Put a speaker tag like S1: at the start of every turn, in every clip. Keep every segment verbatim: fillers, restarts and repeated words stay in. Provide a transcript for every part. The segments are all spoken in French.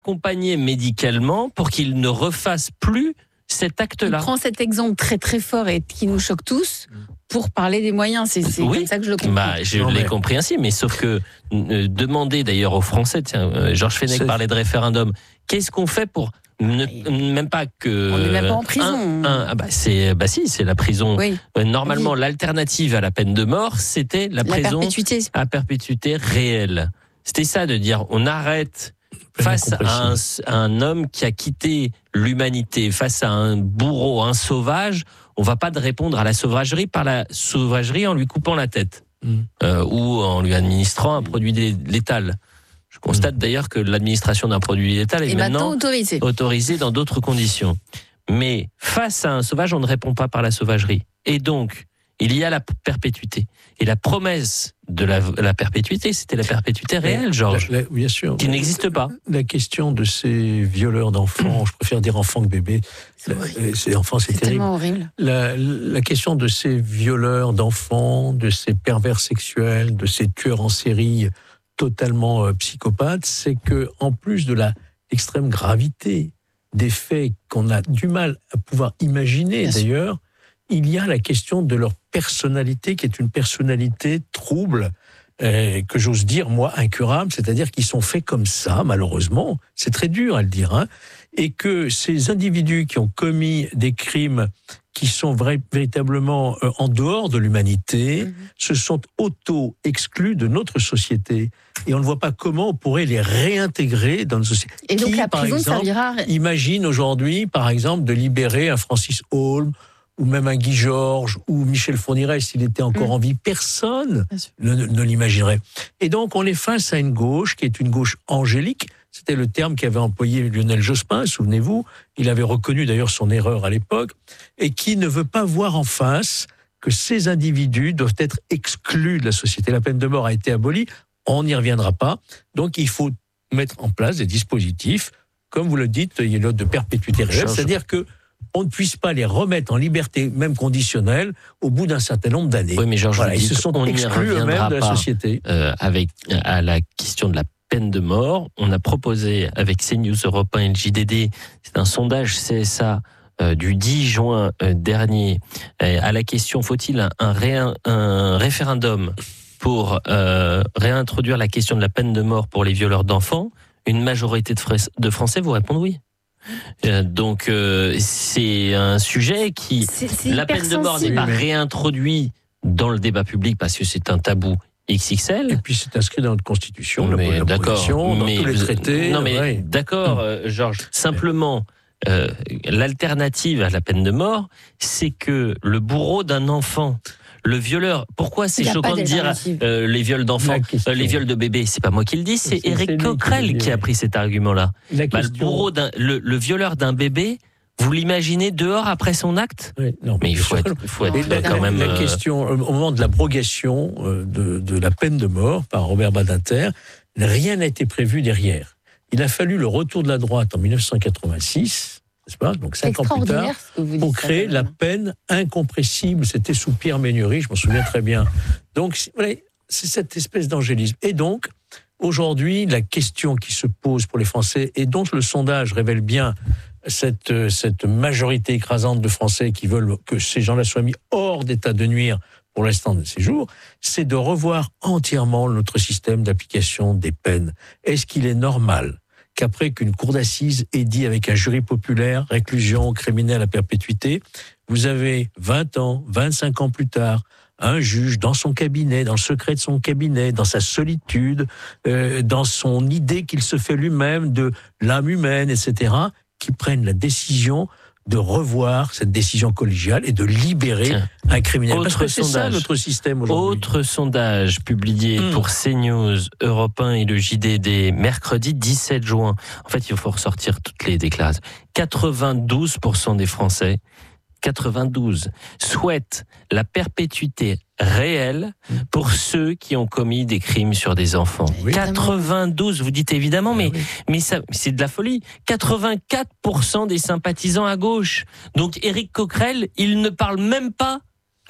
S1: l'accompagner médicalement pour qu'il ne refasse plus cet acte-là.
S2: Il prend cet exemple très très fort et qui nous choque tous pour parler des moyens. C'est, c'est
S1: oui.
S2: comme ça que je le comprends.
S1: Bah, je
S3: non,
S1: l'ai
S3: mais...
S1: compris ainsi, mais sauf que euh, demander d'ailleurs aux Français, tiens, euh, Georges Fenech
S3: c'est...
S1: parlait de référendum, qu'est-ce qu'on fait pour ne, même pas que...
S2: On n'est même pas en prison.
S1: Un, un, ah bah, c'est, bah si, c'est la prison.
S2: Oui.
S1: Euh, normalement,
S2: oui.
S1: l'alternative à la peine de mort, c'était la, la prison
S2: perpétuité.
S1: à perpétuité réelle. C'était ça, de dire, on arrête... Face à un, à un homme qui a quitté l'humanité, face à un bourreau, un sauvage, on va pas répondre à la sauvagerie par la sauvagerie en lui coupant la tête mmh. euh, ou en lui administrant un produit létal. Je constate mmh. d'ailleurs que l'administration d'un produit létal est
S2: Et
S1: maintenant,
S2: maintenant autorisée.
S1: autorisée dans d'autres conditions. Mais face à un sauvage, on ne répond pas par la sauvagerie. Et donc, il y a la perpétuité. Et la promesse de la, la perpétuité, c'était la perpétuité réelle, Georges,
S3: la, la, bien sûr,
S1: qui n'existe pas.
S3: La question de ces violeurs d'enfants, je préfère dire enfants que bébés,
S2: c'est,
S3: la, ces enfants, c'est,
S2: c'est
S3: terrible.
S2: tellement horrible.
S3: La, la question de ces violeurs d'enfants, de ces pervers sexuels, de ces tueurs en série totalement euh, psychopathes, c'est que en plus de la extrême gravité des faits qu'on a du mal à pouvoir imaginer, bien d'ailleurs, sûr. Il y a la question de leur personnalité, qui est une personnalité trouble, euh, que j'ose dire, moi, incurable, c'est-à-dire qu'ils sont faits comme ça, malheureusement, c'est très dur à le dire, hein, et que ces individus qui ont commis des crimes qui sont vra- véritablement euh, en dehors de l'humanité, mmh. se sont auto-exclus de notre société. Et on ne voit pas comment on pourrait les réintégrer dans notre société.
S2: Et donc
S3: qui,
S2: la
S3: par
S2: prison
S3: exemple,
S2: servira...
S3: imagine aujourd'hui, par exemple, de libérer un Francis Holm, ou même un Guy Georges, ou Michel Fourniret, s'il était encore mmh. en vie, personne ne, ne l'imaginerait. Et donc, on est face à une gauche qui est une gauche angélique. C'était le terme qu'avait employé Lionel Jospin, souvenez-vous. Il avait reconnu d'ailleurs son erreur à l'époque, et qui ne veut pas voir en face que ces individus doivent être exclus de la société. La peine de mort a été abolie, on n'y reviendra pas. Donc, il faut mettre en place des dispositifs, comme vous le dites, il y a l'ordre de perpétuité réelle, c'est-à-dire que on ne puisse pas les remettre en liberté, même conditionnelle, au bout d'un certain nombre d'années.
S1: Oui, mais Georges,
S3: voilà, ils
S1: se
S3: sont exclus eux-mêmes de la société.
S1: Euh, avec à la question de la peine de mort, on a proposé avec CNews, Europe un et le J D D, c'est un sondage C S A euh, du dix juin euh, dernier, euh, à la question faut-il un, un, ré, un référendum pour euh, réintroduire la question de la peine de mort pour les violeurs d'enfants, une majorité de, Frais, de Français vous répondent oui. Euh, donc euh, c'est un sujet qui
S2: c'est, c'est
S1: la peine de mort n'est pas réintroduite dans le débat public parce que c'est un tabou X X L.
S3: Et puis c'est inscrit dans notre constitution,
S1: mais
S3: la
S1: d'accord,
S3: dans
S1: mais
S3: tous les traités.
S1: Non mais
S3: ouais.
S1: d'accord, euh, Georges. Simplement, euh, l'alternative à la peine de mort, c'est que le bourreau d'un enfant, le violeur, pourquoi c'est choquant de dire euh, les viols d'enfants, euh, les viols de bébés, c'est pas moi qui le dis, c'est, c'est Éric Coquerel qui, qui a pris cet argument-là. Bah, question... le bourreau d'un, le, le violeur d'un bébé, vous l'imaginez dehors après son acte ?
S3: Oui, non,
S1: mais il faut être, il faut être
S3: la,
S1: quand
S3: la,
S1: même.
S3: La question, au moment de l'abrogation de, de la peine de mort par Robert Badinter, rien n'a été prévu derrière. Il a fallu le retour de la droite en dix-neuf cent quatre-vingt-six. N'est-ce pas ? Donc cinq ans plus tard, pour créer la peine incompressible. C'était sous Pierre Méneury, je m'en souviens très bien. Donc, c'est cette espèce d'angélisme. Et donc, aujourd'hui, la question qui se pose pour les Français, et dont le sondage révèle bien cette, cette majorité écrasante de Français qui veulent que ces gens-là soient mis hors d'état de nuire pour l'instant de ces jours, c'est de revoir entièrement notre système d'application des peines. Est-ce qu'il est normal qu'après qu'une cour d'assises ait dit avec un jury populaire, réclusion criminelle à perpétuité, vous avez vingt ans, vingt-cinq ans plus tard, un juge dans son cabinet, dans le secret de son cabinet, dans sa solitude, euh, dans son idée qu'il se fait lui-même de l'âme humaine, et cetera, qui prenne la décision de revoir cette décision collégiale et de libérer Tiens, un criminel. Parce que c'est sondage, ça notre système aujourd'hui.
S1: Autre sondage publié mmh. pour CNews, Europe un et le J D D, mercredi dix-sept juin. En fait, il faut ressortir toutes les déclarations. quatre-vingt-douze pour cent des Français, quatre-vingt-douze, souhaitent la perpétuité réelle pour ceux qui ont commis des crimes sur des enfants. Oui. quatre-vingt-douze, vous dites évidemment, mais, oui. mais ça, c'est de la folie. quatre-vingt-quatre pour cent des sympathisants à gauche. Donc Éric Coquerel, il ne parle même pas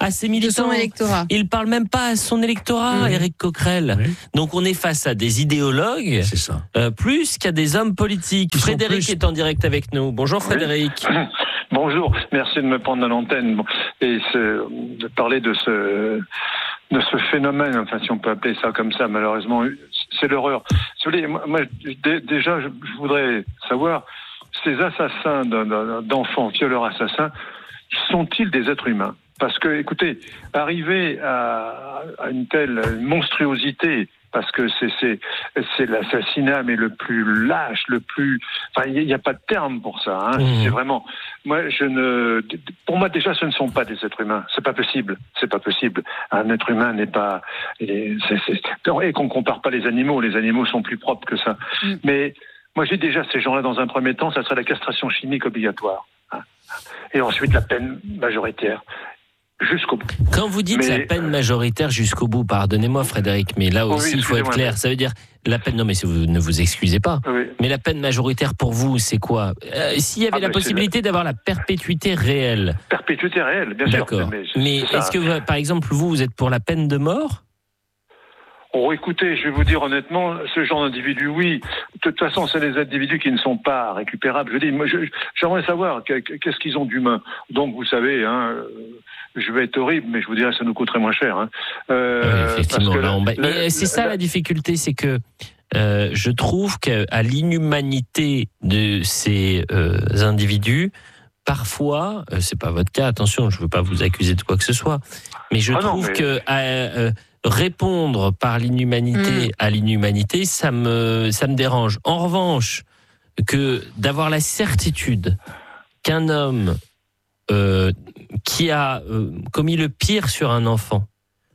S1: à ses militants.
S2: De son électorat.
S1: Il parle même pas à son électorat,
S3: Oui.
S1: Éric Coquerel.
S3: Oui.
S1: Donc on est face à des idéologues,
S3: C'est ça.
S1: euh, plus qu'à des hommes politiques.
S3: Ils sont
S1: Frédéric
S3: plus-
S1: est en direct avec nous. Bonjour Frédéric.
S4: Bonjour, merci de me prendre à l'antenne bon, et ce, de parler de ce de ce phénomène, enfin si on peut appeler ça comme ça, malheureusement, c'est l'horreur. Si vous voulez, moi, moi, d- déjà, je, je voudrais savoir, ces assassins d'un- d'enfants, violeurs assassins, sont-ils des êtres humains ? Parce que, écoutez, arriver à, à une telle monstruosité, parce que c'est c'est c'est l'assassinat mais le plus lâche, le plus, enfin il n'y a pas de terme pour ça. Hein.
S1: Mmh.
S4: C'est vraiment, moi je ne, pour moi déjà ce ne sont pas des êtres humains. C'est pas possible, c'est pas possible. Un être humain n'est pas, c'est, c'est, et qu'on compare pas les animaux. Les animaux sont plus propres que ça. Mmh. Mais moi j'ai déjà ces gens-là dans un premier temps, ça serait la castration chimique obligatoire, hein. Et ensuite la peine majoritaire. Jusqu'au bout.
S1: Quand vous dites
S4: mais...
S1: la peine majoritaire jusqu'au bout, pardonnez-moi Frédéric, mais là aussi
S4: oui,
S1: il faut être clair. Ça veut dire la peine, non mais vous ne vous excusez pas,
S4: oui.
S1: mais la peine majoritaire pour vous c'est quoi ? euh, S'il y avait ah, la possibilité la... d'avoir la perpétuité réelle.
S4: Perpétuité réelle, bien sûr.
S1: D'accord. Mais, mais est-ce que par exemple vous, vous êtes pour la peine de mort ?
S4: Oh, écoutez, je vais vous dire honnêtement, ce genre d'individus, oui. De toute façon, c'est des individus qui ne sont pas récupérables. Je dis, moi, je, j'aimerais savoir qu'est-ce qu'ils ont d'humain. Donc, vous savez, hein, je vais être horrible, mais je vous dirais, ça nous coûterait moins cher. Hein.
S1: Euh, oui, effectivement. Là, on... Mais la, c'est ça la, la difficulté, c'est que euh, je trouve qu'à l'inhumanité de ces euh, individus, parfois, euh, c'est pas votre cas, attention, je veux pas vous accuser de quoi que ce soit, mais je ah trouve non, mais... que euh, répondre par l'inhumanité mmh. à l'inhumanité, ça me, ça me dérange. En revanche, que d'avoir la certitude qu'un homme euh, qui a euh, commis le pire sur un enfant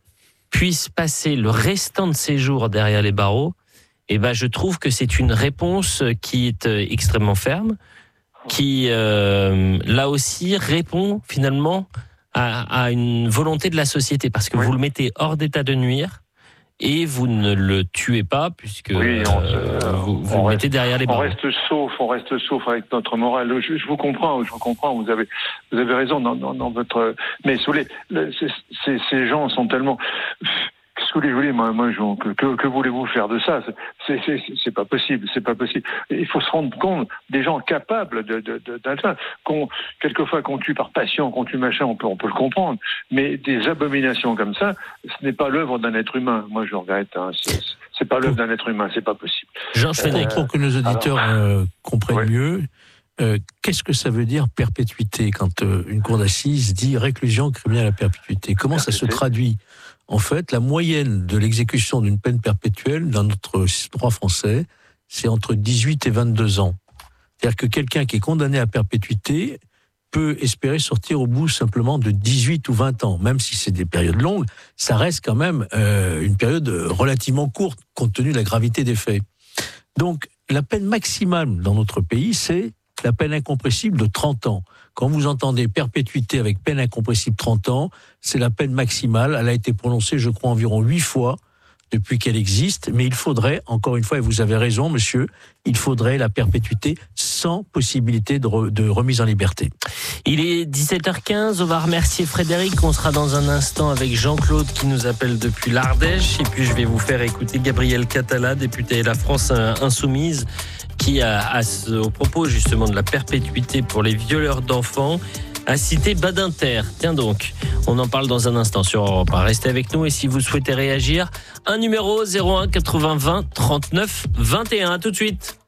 S1: puisse passer le restant de ses jours derrière les barreaux, eh ben, je trouve que c'est une réponse qui est euh, extrêmement ferme, qui, euh, là aussi, répond finalement à, à une volonté de la société, parce que oui. vous le mettez hors d'état de nuire et vous ne le tuez pas, puisque oui, on, euh, vous, vous le
S4: reste,
S1: mettez derrière les barreaux.
S4: On reste sauf, on reste sauf avec notre morale. Je, je vous comprends, je vous comprends. Vous avez, vous avez raison dans, dans, dans votre. Mais sous les, c'est, c'est, ces gens sont tellement. Qu'est-ce que vous voulez, moi, moi, je, que, que, que voulez-vous faire de ça ? C'est, c'est, c'est pas possible, c'est pas possible. Il faut se rendre compte des gens capables de, de, de, de ça. Qu'on, quelquefois, qu'on tue par passion, qu'on tue machin, on peut, on peut le comprendre. Mais des abominations comme ça, ce n'est pas l'œuvre d'un être humain. Moi, je regrette. Hein, c'est, c'est pas l'œuvre d'un être humain, c'est pas possible.
S3: Georges Frédéric, euh, pour que nos auditeurs alors, euh, comprennent ouais. mieux, euh, qu'est-ce que ça veut dire perpétuité quand euh, une cour d'assises dit réclusion criminelle à perpétuité ? Comment perpétuité. Ça se traduit ? En fait, la moyenne de l'exécution d'une peine perpétuelle dans notre droit français, c'est entre dix-huit et vingt-deux ans. C'est-à-dire que quelqu'un qui est condamné à perpétuité peut espérer sortir au bout simplement de dix-huit ou vingt ans. Même si c'est des périodes longues, ça reste quand même euh, une période relativement courte, compte tenu de la gravité des faits. Donc, la peine maximale dans notre pays, c'est la peine incompressible de trente ans. Quand vous entendez perpétuité avec peine incompressible trente ans, c'est la peine maximale. Elle a été prononcée, je crois, environ huit fois depuis qu'elle existe. Mais il faudrait, encore une fois, et vous avez raison, monsieur, il faudrait la perpétuité sans possibilité de, re, de remise en liberté.
S1: Il est dix-sept heures quinze, on va remercier Frédéric. On sera dans un instant avec Jean-Claude qui nous appelle depuis l'Ardèche. Et puis je vais vous faire écouter Gabriel Catala, député de la France Insoumise, qui a, a au propos justement de la perpétuité pour les violeurs d'enfants, a cité Badinter. Tiens donc, on en parle dans un instant sur Europe un. Restez avec nous et si vous souhaitez réagir, un numéro zéro un quatre-vingts vingt trente-neuf vingt et un. À tout de suite.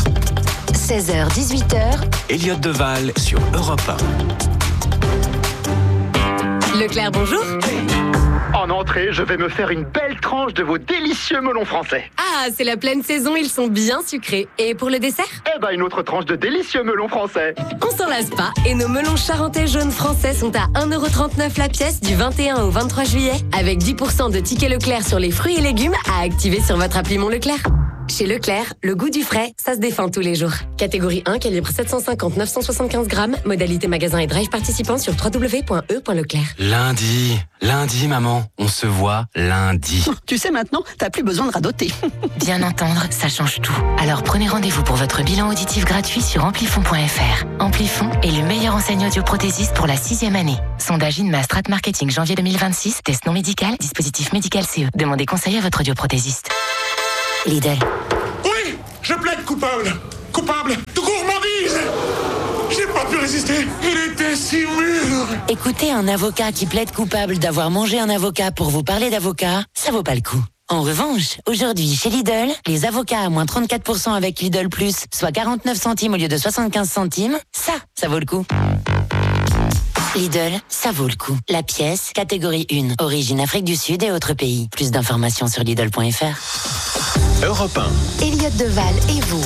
S5: seize heures dix-huit heures.
S6: Elliot Deval sur Europe un.
S5: Leclerc, bonjour.
S7: En entrée, je vais me faire une belle tranche de vos délicieux melons français.
S5: Ah, c'est la pleine saison, ils sont bien sucrés. Et pour le dessert ?
S7: Eh ben, une autre tranche de délicieux melons français.
S5: On s'en lasse pas. Et nos melons charentais jaunes français sont à un euro trente-neuf la pièce du vingt et un au vingt-trois juillet. Avec dix pour cent de tickets Leclerc sur les fruits et légumes à activer sur votre appli Mon Leclerc. Chez Leclerc, le goût du frais, ça se défend tous les jours. Catégorie un, calibre sept cent cinquante à neuf cent soixante-quinze grammes. Modalité magasin et drive participant sur w w w point e point leclerc.
S6: Lundi, lundi maman, on se voit lundi.
S8: Tu sais maintenant, t'as plus besoin de radoter.
S9: Bien entendre, ça change tout. Alors prenez rendez-vous pour votre bilan auditif gratuit sur amplifon point f r. Amplifon est le meilleur enseigne audioprothésiste pour la sixième année. Sondage INMA Strat Marketing janvier deux mille vingt-six. Test non médical, dispositif médical C E. Demandez conseil à votre audioprothésiste. Lidl.
S10: Oui, je plaide coupable. Coupable de gourmandise. J'ai pas pu résister. Il était si mûr.
S9: Écoutez un avocat qui plaide coupable d'avoir mangé un avocat pour vous parler d'avocat, ça vaut pas le coup. En revanche, aujourd'hui, chez Lidl, les avocats à moins trente-quatre pour cent avec Lidl Plus, soit quarante-neuf centimes au lieu de soixante-quinze centimes, ça, ça vaut le coup. Lidl, ça vaut le coup. La pièce, catégorie un, origine Afrique du Sud et autres pays. Plus d'informations sur Lidl point f r.
S6: Europe un.
S9: Elliot Deval et vous.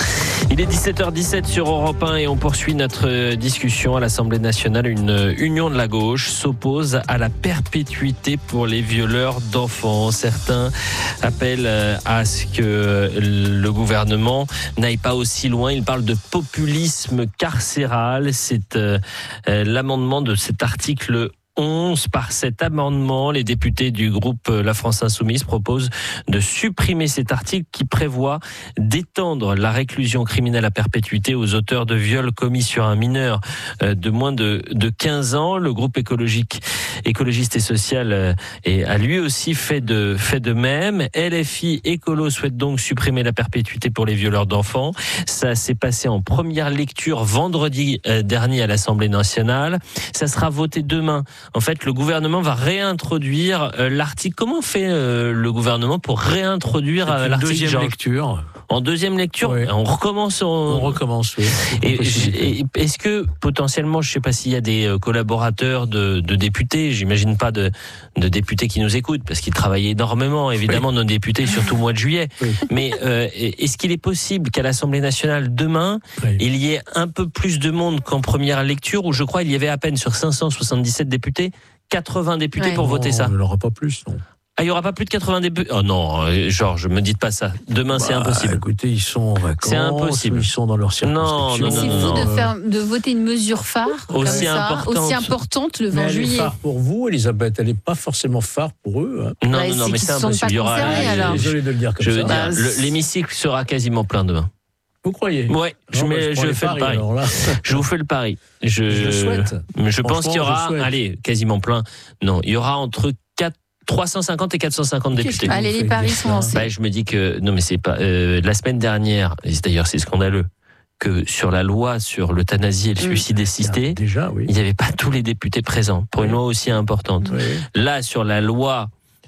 S1: Il est dix-sept heures dix-sept sur Europe un et on poursuit notre discussion à l'Assemblée nationale. Une union de la gauche s'oppose à la perpétuité pour les violeurs d'enfants. Certains appellent à ce que le gouvernement n'aille pas aussi loin. Ils parlent de populisme carcéral. C'est euh, l'amendement de cet article onze. Par cet amendement, les députés du groupe La France Insoumise proposent de supprimer cet article qui prévoit d'étendre la réclusion criminelle à perpétuité aux auteurs de viols commis sur un mineur de moins de, de quinze ans. Le groupe écologique, écologiste et social est, a lui aussi fait de, fait de même. L F I Écolo souhaite donc supprimer la perpétuité pour les violeurs d'enfants. Ça s'est passé en première lecture vendredi dernier à l'Assemblée nationale. Ça sera voté demain. En fait, le gouvernement va réintroduire euh, l'article. Comment fait euh, le gouvernement pour réintroduire euh, l'article
S3: deuxième
S1: genre,
S3: lecture.
S1: En deuxième lecture,
S3: oui.
S1: on recommence. On,
S3: on recommence, oui.
S1: Et, et est-ce que potentiellement, je ne sais pas s'il y a des collaborateurs de, de députés, j'imagine pas de, de députés qui nous écoutent, parce qu'ils travaillent énormément, évidemment, oui. nos députés, surtout au mois de juillet. Oui. Mais euh, est-ce qu'il est possible qu'à l'Assemblée nationale, demain, oui. il y ait un peu plus de monde qu'en première lecture, où je crois il y avait à peine sur cinq cent soixante-dix-sept députés, quatre-vingts députés
S2: ouais.
S1: pour
S3: non,
S1: voter ça?
S3: Il n'y en aura pas plus, non.
S1: Ah, il n'y aura pas plus de quatre-vingts députés? Oh non, Georges, me dites pas ça. Demain, bah, c'est impossible.
S3: Écoutez, ils sont en vacances.
S1: C'est impossible.
S3: Ils sont dans leur
S1: Non,
S3: circonscription.
S1: non, non.
S2: C'est fou
S1: non,
S2: de,
S1: non.
S2: faire, de voter une mesure phare
S1: aussi,
S2: comme ça,
S1: importante.
S2: aussi importante le
S3: Mais
S2: vingt
S3: elle
S2: juillet.
S3: est phare pour vous, Elisabeth. Elle n'est pas forcément phare pour eux. Hein.
S1: Non,
S2: bah,
S1: non, non, mais c'est
S2: qu'ils sont
S1: impossible.
S2: pas
S1: Il y aura.
S2: concernés, alors.
S3: Désolé de le dire comme
S1: Je
S3: ça.
S1: veux dire,
S2: Bah,
S1: le- l'hémicycle sera quasiment plein demain.
S3: Vous croyez?
S1: Ouais, je,
S3: Non, bah,
S1: mets,
S3: je prends
S1: je
S3: les
S1: fais
S3: paris,
S1: le pari.
S3: alors là.
S1: Je vous fais le pari. Je,
S3: Je le souhaite.
S1: Mais je pense
S3: Franchement,
S1: qu'il y aura,
S3: je souhaite.
S1: allez, quasiment plein. Non, il y aura entre quatre, trois cent cinquante et quatre cent cinquante
S3: Qu'est-ce
S1: députés.
S3: que-
S2: Allez, les
S3: Vous
S2: paris
S3: faites
S2: sont
S3: ça.
S2: lancés.
S1: Bah, je me dis que non, mais c'est pas euh, la semaine dernière. Et d'ailleurs, c'est scandaleux que sur la loi sur l'euthanasie et le
S2: Mm.
S1: suicide assisté,
S3: Déjà, oui.
S1: il n'y avait pas tous les députés présents pour une loi aussi importante.
S3: Oui.
S1: Là, sur la loi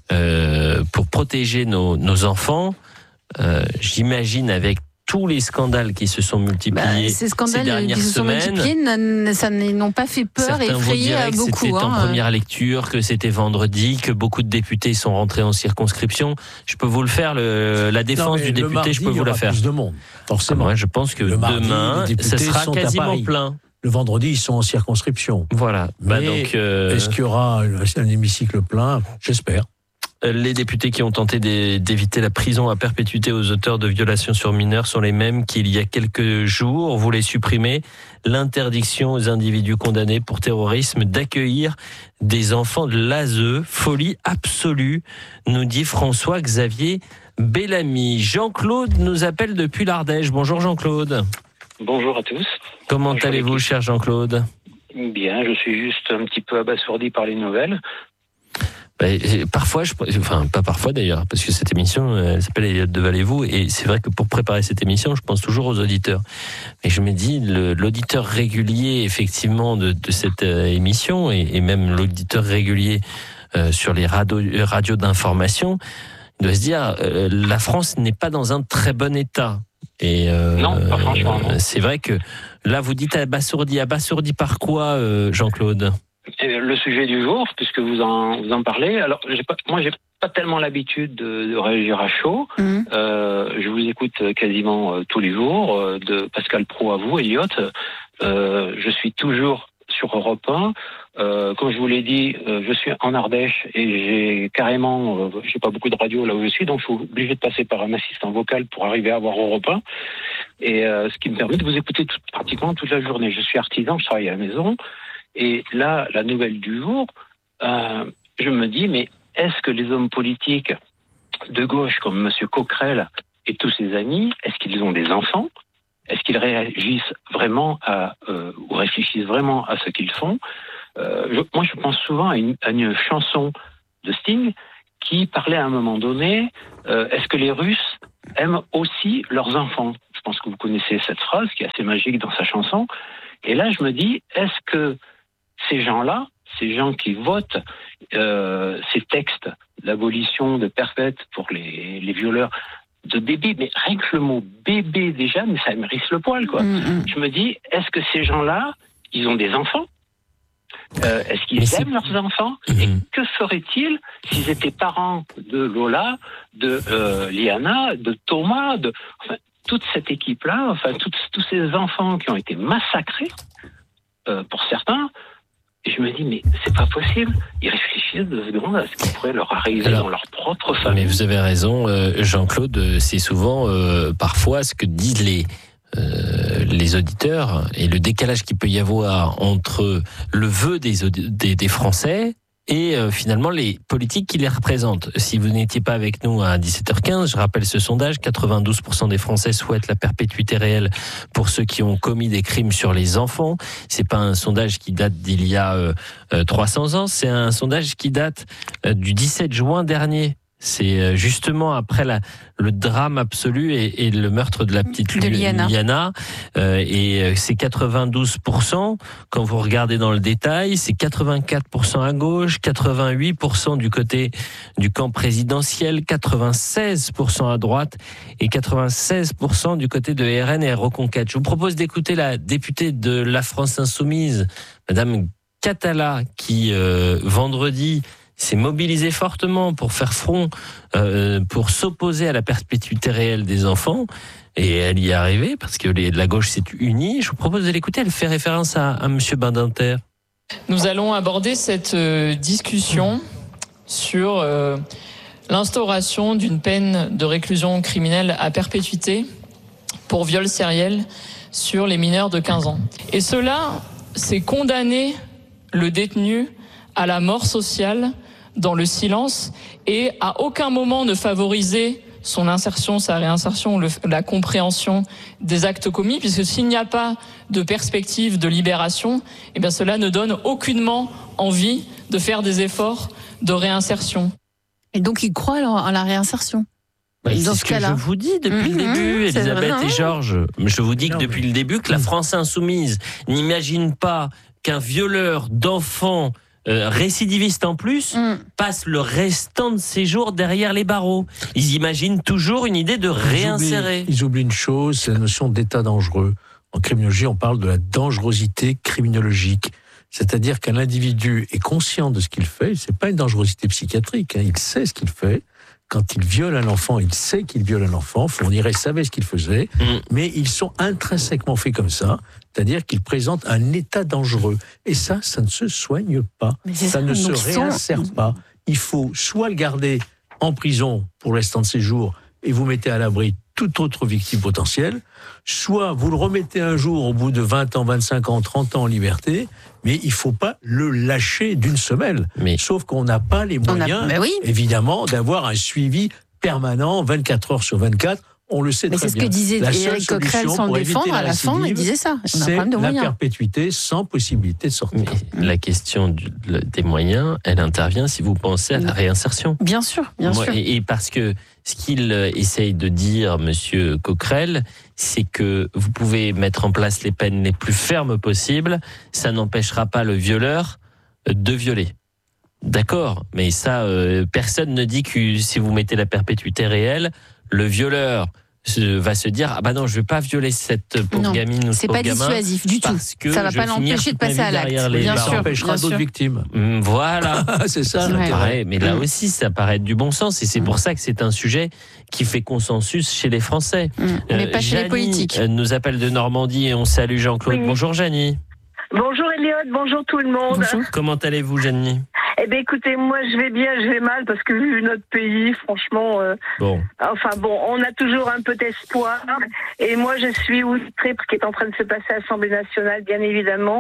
S1: euh, pour protéger nos, nos enfants, euh, j'imagine avec tous les scandales qui se sont
S2: Bah,
S1: multipliés
S2: ces
S1: ces
S2: scandales
S1: dernières
S2: qui se sont
S1: semaines.
S2: multipliés n- ça n'ont pas fait peur et
S1: Certains vous
S2: effrayé
S1: diraient que
S2: beaucoup.
S1: c'était en
S2: hein.
S1: première lecture, que c'était vendredi, que beaucoup de députés sont rentrés en circonscription. Je peux vous le faire, le, la défense
S3: Non, mais
S1: du
S3: le
S1: député,
S3: mardi,
S1: je peux
S3: il y
S1: vous la
S3: aura
S1: faire.
S3: plus de monde, forcément.
S1: Moi, je pense que
S3: Le mardi,
S1: demain,
S3: les députés
S1: ce sera
S3: sont à
S1: quasiment
S3: Paris.
S1: plein.
S3: Le vendredi, ils sont en circonscription.
S1: Voilà. Bah
S3: Mais
S1: donc, euh,
S3: Est-ce qu'il y aura un, un hémicycle plein? J'espère.
S1: les députés qui ont tenté d'é- d'éviter la prison à perpétuité aux auteurs de violations sur mineurs sont les mêmes qu'il y a quelques jours voulaient supprimer l'interdiction aux individus condamnés pour terrorisme d'accueillir des enfants de l'A S E. Folie absolue, nous dit François-Xavier Bellamy. Jean-Claude nous appelle depuis l'Ardèche. Bonjour Jean-Claude.
S11: Bonjour à tous.
S1: Comment
S11: Bonjour
S1: allez-vous,
S11: l'équipe.
S1: cher Jean-Claude?
S11: Bien, je suis juste un petit peu abasourdi par les nouvelles.
S1: Ben, parfois, je, enfin pas parfois d'ailleurs, parce que cette émission, elle s'appelle Elliot Deval et vous, et c'est vrai que pour préparer cette émission, je pense toujours aux auditeurs. Et je me dis, le, l'auditeur régulier, effectivement, de, de cette euh, émission, et, et même l'auditeur régulier euh, sur les radios, radios d'information, il doit se dire, euh, la France n'est pas dans un très bon état. Et euh,
S11: Non, pas franchement, non.
S1: c'est vrai que là, vous dites abasourdi, abasourdi par quoi, euh, Jean-Claude?
S11: Et le sujet du jour, puisque vous en, vous en parlez, alors j'ai pas, moi j'ai pas tellement l'habitude de, de réagir à chaud.
S2: Mmh.
S11: Euh, je vous écoute quasiment euh, tous les jours, euh, de Pascal Praud à vous, Elliot. Euh, je suis toujours sur Europe un. Euh, comme je vous l'ai dit, euh, je suis en Ardèche et j'ai carrément, euh, j'ai pas beaucoup de radio là où je suis, donc je suis obligé de passer par un assistant vocal pour arriver à avoir Europe un. Et euh, ce qui me permet de vous écouter tout, pratiquement toute la journée. Je suis artisan, je travaille à la maison. Et là, la nouvelle du jour, euh, je me dis, mais est-ce que les hommes politiques de gauche comme Monsieur Coquerel et tous ses amis, est-ce qu'ils ont des enfants ? Est-ce qu'ils réagissent vraiment à, euh, ou réfléchissent vraiment à ce qu'ils font ? Euh, je, moi, je pense souvent à une, à une chanson de Sting qui parlait à un moment donné euh, est-ce que les Russes aiment aussi leurs enfants ? Je pense que vous connaissez cette phrase qui est assez magique dans sa chanson. Et là, je me dis, est-ce que ces gens-là, ces gens qui votent euh, ces textes d'abolition de perpète pour les, les violeurs de bébés, mais rien que le mot bébé déjà, mais ça me hérisse le poil, quoi. Mmh. Je me dis, est-ce que ces gens-là, ils ont des enfants ? Euh, est-ce qu'ils mais aiment c'est... leurs enfants ? mmh. Et que feraient-ils s'ils étaient parents de Lola, de euh, Liana, de Thomas, de enfin, toute cette équipe-là, enfin toutes, tous ces enfants qui ont été massacrés euh, pour certains. Et je me dis, mais c'est pas possible. Ils réfléchissent deux secondes à ce qui pourrait leur arriver Alors, dans leur propre famille.
S1: Mais vous avez raison, euh, Jean-Claude, c'est souvent, euh, parfois, ce que disent les Euh, les auditeurs et le décalage qu'il peut y avoir entre le vœu des, des, des Français et euh, finalement les politiques qui les représentent. Si vous n'étiez pas avec nous à dix-sept heures quinze, je rappelle ce sondage, quatre-vingt-douze pour cent des Français souhaitent la perpétuité réelle pour ceux qui ont commis des crimes sur les enfants. C'est pas un sondage qui date d'il y a euh, euh, trois cents ans, c'est un sondage qui date euh, du dix-sept juin dernier. C'est justement après la, le drame absolu et, et le meurtre de la petite
S2: de Liana.
S1: Liana. Euh, et c'est quatre-vingt-douze pour cent. Quand vous regardez dans le détail, c'est quatre-vingt-quatre pour cent à gauche, quatre-vingt-huit pour cent du côté du camp présidentiel, quatre-vingt-seize pour cent à droite et quatre-vingt-seize pour cent du côté de R N et Reconquête. Je vous propose d'écouter la députée de la France Insoumise, Madame Catala, qui euh, vendredi s'est mobilisée fortement pour faire front, euh, pour s'opposer à la perpétuité réelle des enfants. Et elle y est arrivée parce que les, la gauche s'est unie. Je vous propose de l'écouter. Elle fait référence à, à Monsieur Badinter.
S12: Nous allons aborder cette euh, discussion sur euh, l'instauration d'une peine de réclusion criminelle à perpétuité pour viol sériel sur les mineurs de quinze ans. Et cela, c'est condamner le détenu à la mort sociale dans le silence et à aucun moment ne favoriser son insertion, sa réinsertion, le, la compréhension des actes commis, puisque s'il n'y a pas de perspective de libération, eh bien cela ne donne aucunement envie de faire des efforts de réinsertion.
S2: Et donc il croit en la réinsertion.
S1: Bah, c'est ce que je vous dis depuis mmh, le début, mmh, Elisabeth vrai, et Georges. Je vous dis que non, depuis mais... le début que la France insoumise n'imagine pas qu'un violeur d'enfants Euh, récidiviste en plus, mm. passe le restant de ses jours derrière les barreaux. Ils imaginent toujours une idée de réinsérer.
S3: Ils oublient, ils oublient une chose, c'est la notion d'état dangereux. En criminologie, on parle de la dangerosité criminologique. C'est-à-dire qu'un individu est conscient de ce qu'il fait, c'est pas une dangerosité psychiatrique, hein. Il sait ce qu'il fait. Quand il viole un enfant, il sait qu'il viole un enfant. Fourniret savait ce qu'il faisait, mm. mais ils sont intrinsèquement faits comme ça, c'est-à-dire qu'ils présentent un état dangereux. Et ça, ça ne se soigne pas, ça, ça ne se réinsère sont... pas. Il faut soit le garder en prison pour le restant de ses jours et vous mettez à l'abri toute autre victime potentielle, soit vous le remettez un jour au bout de vingt ans, vingt-cinq ans, trente ans en liberté, mais il ne faut pas le lâcher d'une semelle. Mais... Sauf qu'on n'a pas les moyens, a... bah oui. évidemment, d'avoir un suivi permanent, vingt-quatre heures sur vingt-quatre. On le sait
S2: mais
S3: très bien.
S2: C'est ce que disait Éric Coquerel sans défendre, à la fin, il disait ça. On
S3: c'est
S2: de
S3: la perpétuité sans possibilité de sortir.
S1: Mais la question du, le, des moyens, elle intervient si vous pensez à la réinsertion.
S2: Bien sûr, bien
S1: Moi,
S2: sûr.
S1: Et, et parce que ce qu'il essaye de dire, Monsieur Coquerel, c'est que vous pouvez mettre en place les peines les plus fermes possibles, ça n'empêchera pas le violeur de violer. D'accord, mais ça, euh, personne ne dit que si vous mettez la perpétuité réelle, le violeur va se dire ah bah non, je vais pas violer cette pauvre gamine ou ce pauvre gamin.
S2: C'est pas dissuasif du tout.
S1: Ça
S2: va pas l'empêcher de passer à l'acte. Bien sûr,
S3: ça empêchera d'autres victimes.
S1: Voilà,
S3: c'est ça.
S1: ça paraît, mais là aussi, ça paraît être du bon sens et c'est pour ça que c'est un sujet qui fait consensus chez les Français.
S2: Mmh. Mais euh, pas chez
S1: Janie
S2: les politiques.
S1: Nous appelle de Normandie et on salue Jean-Claude. Oui. Bonjour Janie.
S13: Bonjour Elliot, bonjour tout le monde.
S1: Bonjour. Comment allez-vous, Jeannie?
S13: Eh bien écoutez, moi je vais bien, je vais mal parce que vu notre pays, franchement, euh,
S1: bon.
S13: enfin bon, on a toujours un peu d'espoir. Et moi je suis outrée pour ce qui est en train de se passer à l'Assemblée nationale, bien évidemment.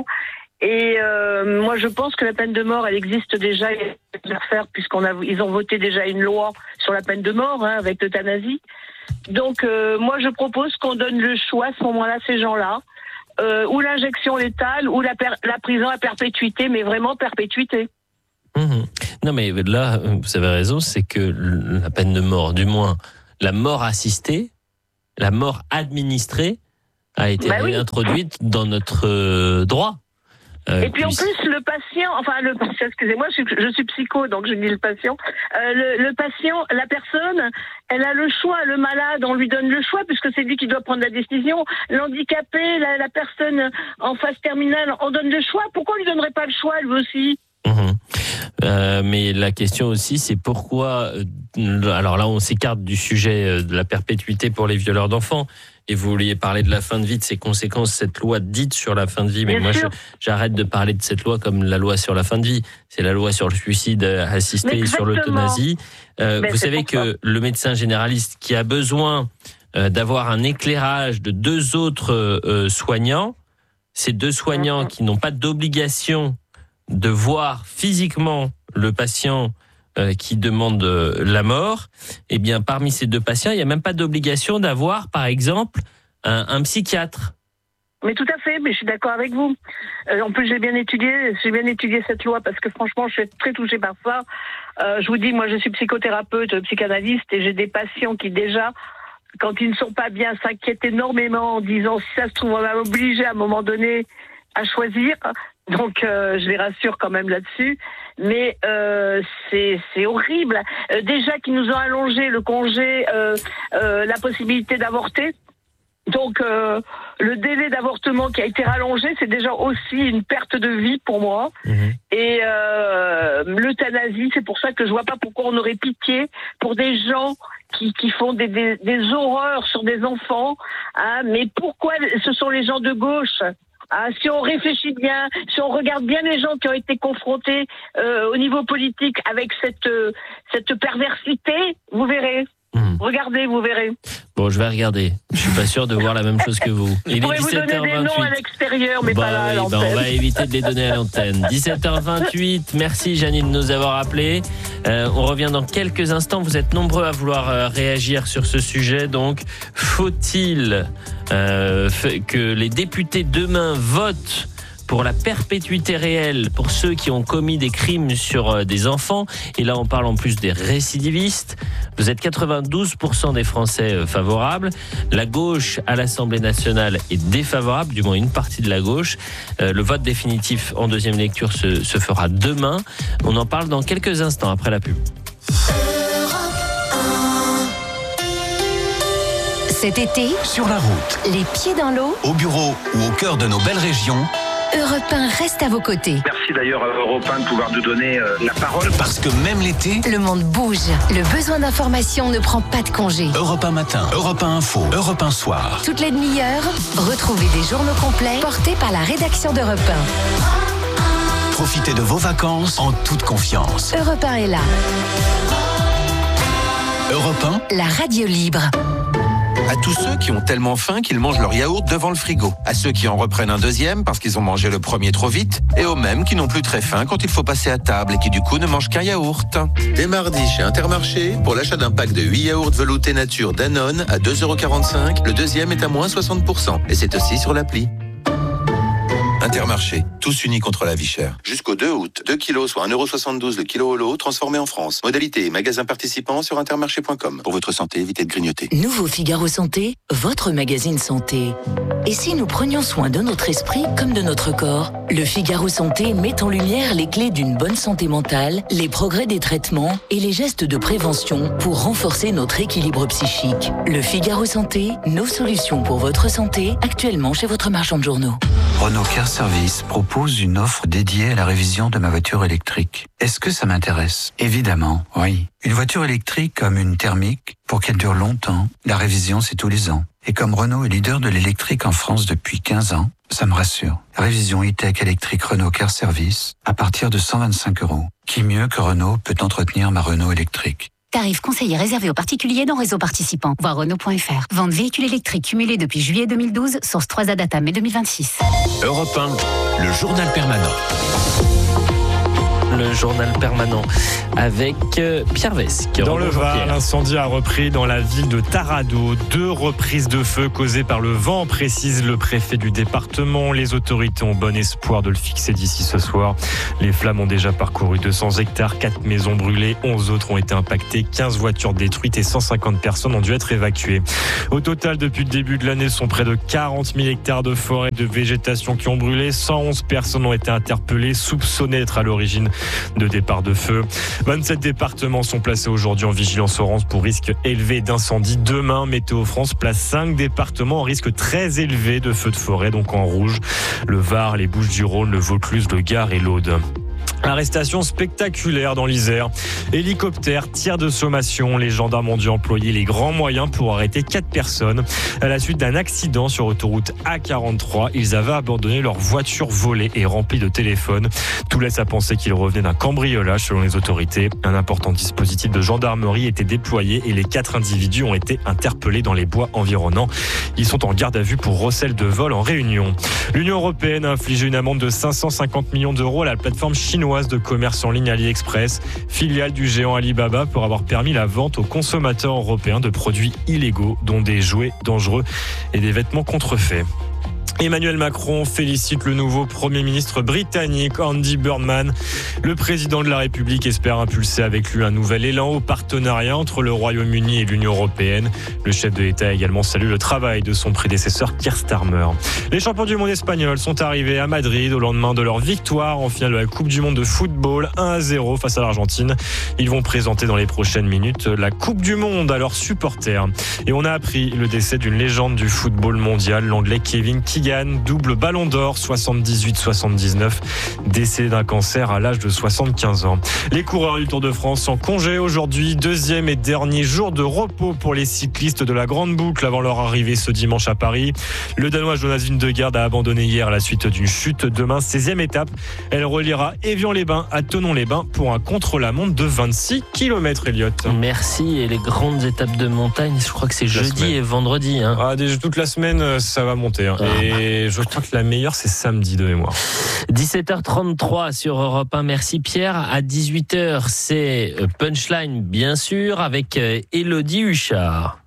S13: Et euh, moi je pense que la peine de mort, elle existe déjà, il y a à faire puisqu'on a, ils ont voté déjà une loi sur la peine de mort hein, avec l'euthanasie. Donc euh, moi je propose qu'on donne le choix à ce moment-là à ces gens-là. Euh, ou l'injection létale, ou la, per- la prison à perpétuité, mais vraiment perpétuité.
S1: Mmh. Non, mais là, vous avez raison, c'est que la peine de mort, du moins la mort assistée, la mort administrée, a été bah oui. réintroduite dans notre euh, droit.
S13: Euh, et puis en plus, le patient, enfin le patient, excusez-moi, je, je suis psycho, donc je dis le patient. Euh, le, le patient, la personne, elle a le choix. Le malade, on lui donne le choix puisque c'est lui qui doit prendre la décision. L'handicapé, la, la personne en phase terminale, on donne le choix. Pourquoi on lui donnerait pas le choix, lui aussi?
S1: Mmh. Euh, mais la question aussi, c'est pourquoi. Euh, alors là, on s'écarte du sujet de la perpétuité pour les violeurs d'enfants. Et vous vouliez parler de la fin de vie, de ses conséquences, cette loi dite sur la fin de vie. Mais Bien moi, je, j'arrête de parler de cette loi comme la loi sur la fin de vie. C'est la loi sur le suicide assisté et sur l'euthanasie. Euh, vous savez que ça. Le médecin généraliste qui a besoin euh, d'avoir un éclairage de deux autres euh, soignants, ces deux soignants mmh. qui n'ont pas d'obligation de voir physiquement le patient euh, qui demande euh, la mort, eh bien, parmi ces deux patients, il n'y a même pas d'obligation d'avoir, par exemple, un, un psychiatre.
S13: Mais tout à fait, mais je suis d'accord avec vous. Euh, en plus, j'ai bien étudié, j'ai bien étudié cette loi parce que franchement, je suis très touchée par ça. Euh, je vous dis, moi, je suis psychothérapeute, psychanalyste, et j'ai des patients qui déjà, quand ils ne sont pas bien, s'inquiètent énormément en disant si ça se trouve, on va m'obliger à un moment donné à choisir. Donc, euh, je les rassure quand même là-dessus. Mais euh, c'est, c'est horrible. Euh, déjà qu'ils nous ont allongé le congé, euh, euh, la possibilité d'avorter. Donc, euh, le délai d'avortement qui a été rallongé, c'est déjà aussi une perte de vie pour moi. Mmh. Et euh, l'euthanasie, c'est pour ça que je vois pas pourquoi on aurait pitié pour des gens qui, qui font des, des, des horreurs sur des enfants. Hein, mais pourquoi ce sont les gens de gauche? Ah, si on réfléchit bien, si on regarde bien les gens qui ont été confrontés euh, au niveau politique avec cette euh, cette perversité, vous verrez. Mmh. Regardez, vous verrez.
S1: Bon, je vais regarder. Je suis pas sûr de voir la même chose que vous.
S13: Il est dix-sept heures vingt-huit. Vous donner des noms à l'extérieur, mais
S1: bah,
S13: pas là à l'antenne.
S1: Bah, on va éviter de les donner à l'antenne. dix-sept heures vingt-huit. Merci Janine de nous avoir appelés. Euh, on revient dans quelques instants. Vous êtes nombreux à vouloir euh, réagir sur ce sujet. Donc, faut-il euh, que les députés demain votent pour la perpétuité réelle pour ceux qui ont commis des crimes sur des enfants? Et là, on parle en plus des récidivistes. Vous êtes quatre-vingt-douze pour cent des Français favorables. La gauche à l'Assemblée nationale est défavorable, du moins une partie de la gauche. Euh, le vote définitif en deuxième lecture se, se fera demain. On en parle dans quelques instants après la pub.
S14: Cet été,
S15: sur la route,
S14: les pieds dans l'eau,
S15: au bureau ou au cœur de nos belles régions,
S14: Europe un reste à vos côtés.
S7: Merci d'ailleurs à Europe un de pouvoir nous donner euh, la parole.
S15: Parce que même l'été,
S14: le monde bouge. Le besoin d'information ne prend pas de congé.
S15: Europe un matin, Europe un info, Europe un soir.
S14: Toutes les demi-heures, retrouvez des journaux complets portés par la rédaction d'Europe un.
S15: Profitez de vos vacances en toute confiance.
S14: Europe un est là.
S15: Europe un,
S14: la radio libre.
S16: À tous ceux qui ont tellement faim qu'ils mangent leur yaourt devant le frigo. À ceux qui en reprennent un deuxième parce qu'ils ont mangé le premier trop vite. Et aux mêmes qui n'ont plus très faim quand il faut passer à table et qui du coup ne mangent qu'un yaourt. Dès mardi chez Intermarché, pour l'achat d'un pack de huit yaourts veloutés nature Danone à deux euros quarante-cinq, le deuxième est à moins soixante pour cent. Et c'est aussi sur l'appli. Intermarché, tous unis contre la vie chère. Jusqu'au deux août, deux kilos, soit un euro soixante-douze le kilo au lot, transformé en France. Modalité et magasin participant sur intermarché point com. Pour votre santé, évitez de grignoter.
S9: Nouveau Figaro Santé, votre magazine santé. Et si nous prenions soin de notre esprit comme de notre corps? Le Figaro Santé met en lumière les clés d'une bonne santé mentale, les progrès des traitements et les gestes de prévention pour renforcer notre équilibre psychique. Le Figaro Santé, nos solutions pour votre santé, actuellement chez votre marchand de journaux.
S17: Renault Car Service propose une offre dédiée à la révision de ma voiture électrique. Est-ce que ça m'intéresse? Évidemment, oui. Une voiture électrique comme une thermique, pour qu'elle dure longtemps, la révision c'est tous les ans. Et comme Renault est leader de l'électrique en France depuis quinze ans, ça me rassure. Révision e-tech électrique Renault Car Service à partir de cent vingt-cinq euros. Qui mieux que Renault peut entretenir ma Renault électrique?
S18: Tarif conseillé réservé aux particuliers dans réseau participant. Voir Renault point F R. Vente véhicules électriques cumulés depuis juillet deux mille douze. Source trois A Data mai deux mille vingt-six.
S15: Europe un, le journal permanent.
S1: Le journal permanent avec Pierre Vesc.
S19: Dans le Var, l'incendie a repris dans la ville de Taradot. Deux reprises de feu causées par le vent, précise le préfet du département. Les autorités ont bon espoir de le fixer d'ici ce soir. Les flammes ont déjà parcouru deux cents hectares, quatre maisons brûlées, onze autres ont été impactées, quinze voitures détruites et cent cinquante personnes ont dû être évacuées. Au total, depuis le début de l'année, ce sont près de quarante mille hectares de forêt et de végétation qui ont brûlé. cent onze personnes ont été interpellées, soupçonnées d'être à l'origine de départ de feu. vingt-sept départements sont placés aujourd'hui en vigilance orange pour risque élevé d'incendie. Demain, Météo France place cinq départements en risque très élevé de feux de forêt, donc en rouge. Le Var, les Bouches-du-Rhône, le Vaucluse, le Gard et l'Aude. Arrestation spectaculaire dans l'Isère. Hélicoptère, tir de sommation. Les gendarmes ont dû employer les grands moyens pour arrêter quatre personnes. À la suite d'un accident sur autoroute A quarante-trois, ils avaient abandonné leur voiture volée et remplie de téléphones. Tout laisse à penser qu'ils revenaient d'un cambriolage selon les autorités. Un important dispositif de gendarmerie était déployé et les quatre individus ont été interpellés dans les bois environnants. Ils sont en garde à vue pour recel de vol en Réunion. L'Union européenne a infligé une amende de cinq cent cinquante millions d'euros à la plateforme chinoise de commerce en ligne AliExpress, filiale du géant Alibaba, pour avoir permis la vente aux consommateurs européens de produits illégaux, dont des jouets dangereux et des vêtements contrefaits. Emmanuel Macron félicite le nouveau Premier ministre britannique Andy Burnham. Le président de la République espère impulser avec lui un nouvel élan au partenariat entre le Royaume-Uni et l'Union européenne. Le chef de l'État a également salué le travail de son prédécesseur Keir Starmer. Les champions du monde espagnols sont arrivés à Madrid au lendemain de leur victoire en finale de la Coupe du monde de football un à zéro face à l'Argentine. Ils vont présenter dans les prochaines minutes la Coupe du monde à leurs supporters. Et on a appris le décès d'une légende du football mondial, l'Anglais Kevin Keegan, double ballon d'or soixante-dix-huit soixante-dix-neuf, décédé d'un cancer à l'âge de soixante-quinze ans. Les coureurs du Tour de France en congé aujourd'hui, deuxième et dernier jour de repos pour les cyclistes de la Grande Boucle avant leur arrivée ce dimanche à Paris. Le Danois Jonas Vingegaard a abandonné hier à la suite d'une chute. Demain, seizième étape, elle reliera Évian-les-Bains à Thonon-les-Bains pour un contre-la-montre de vingt-six kilomètres, Elliot.
S1: Merci. Et les grandes étapes de montagne, je crois que c'est jeudi et vendredi. Hein.
S19: Ah, déjà, toute la semaine, ça va monter. Hein. Ah. Et je crois que la meilleure, c'est samedi de mémoire.
S1: dix-sept heures trente-trois sur Europe un. Merci Pierre. À dix-huit heures, c'est Punchline, bien sûr, avec Élodie Huchard.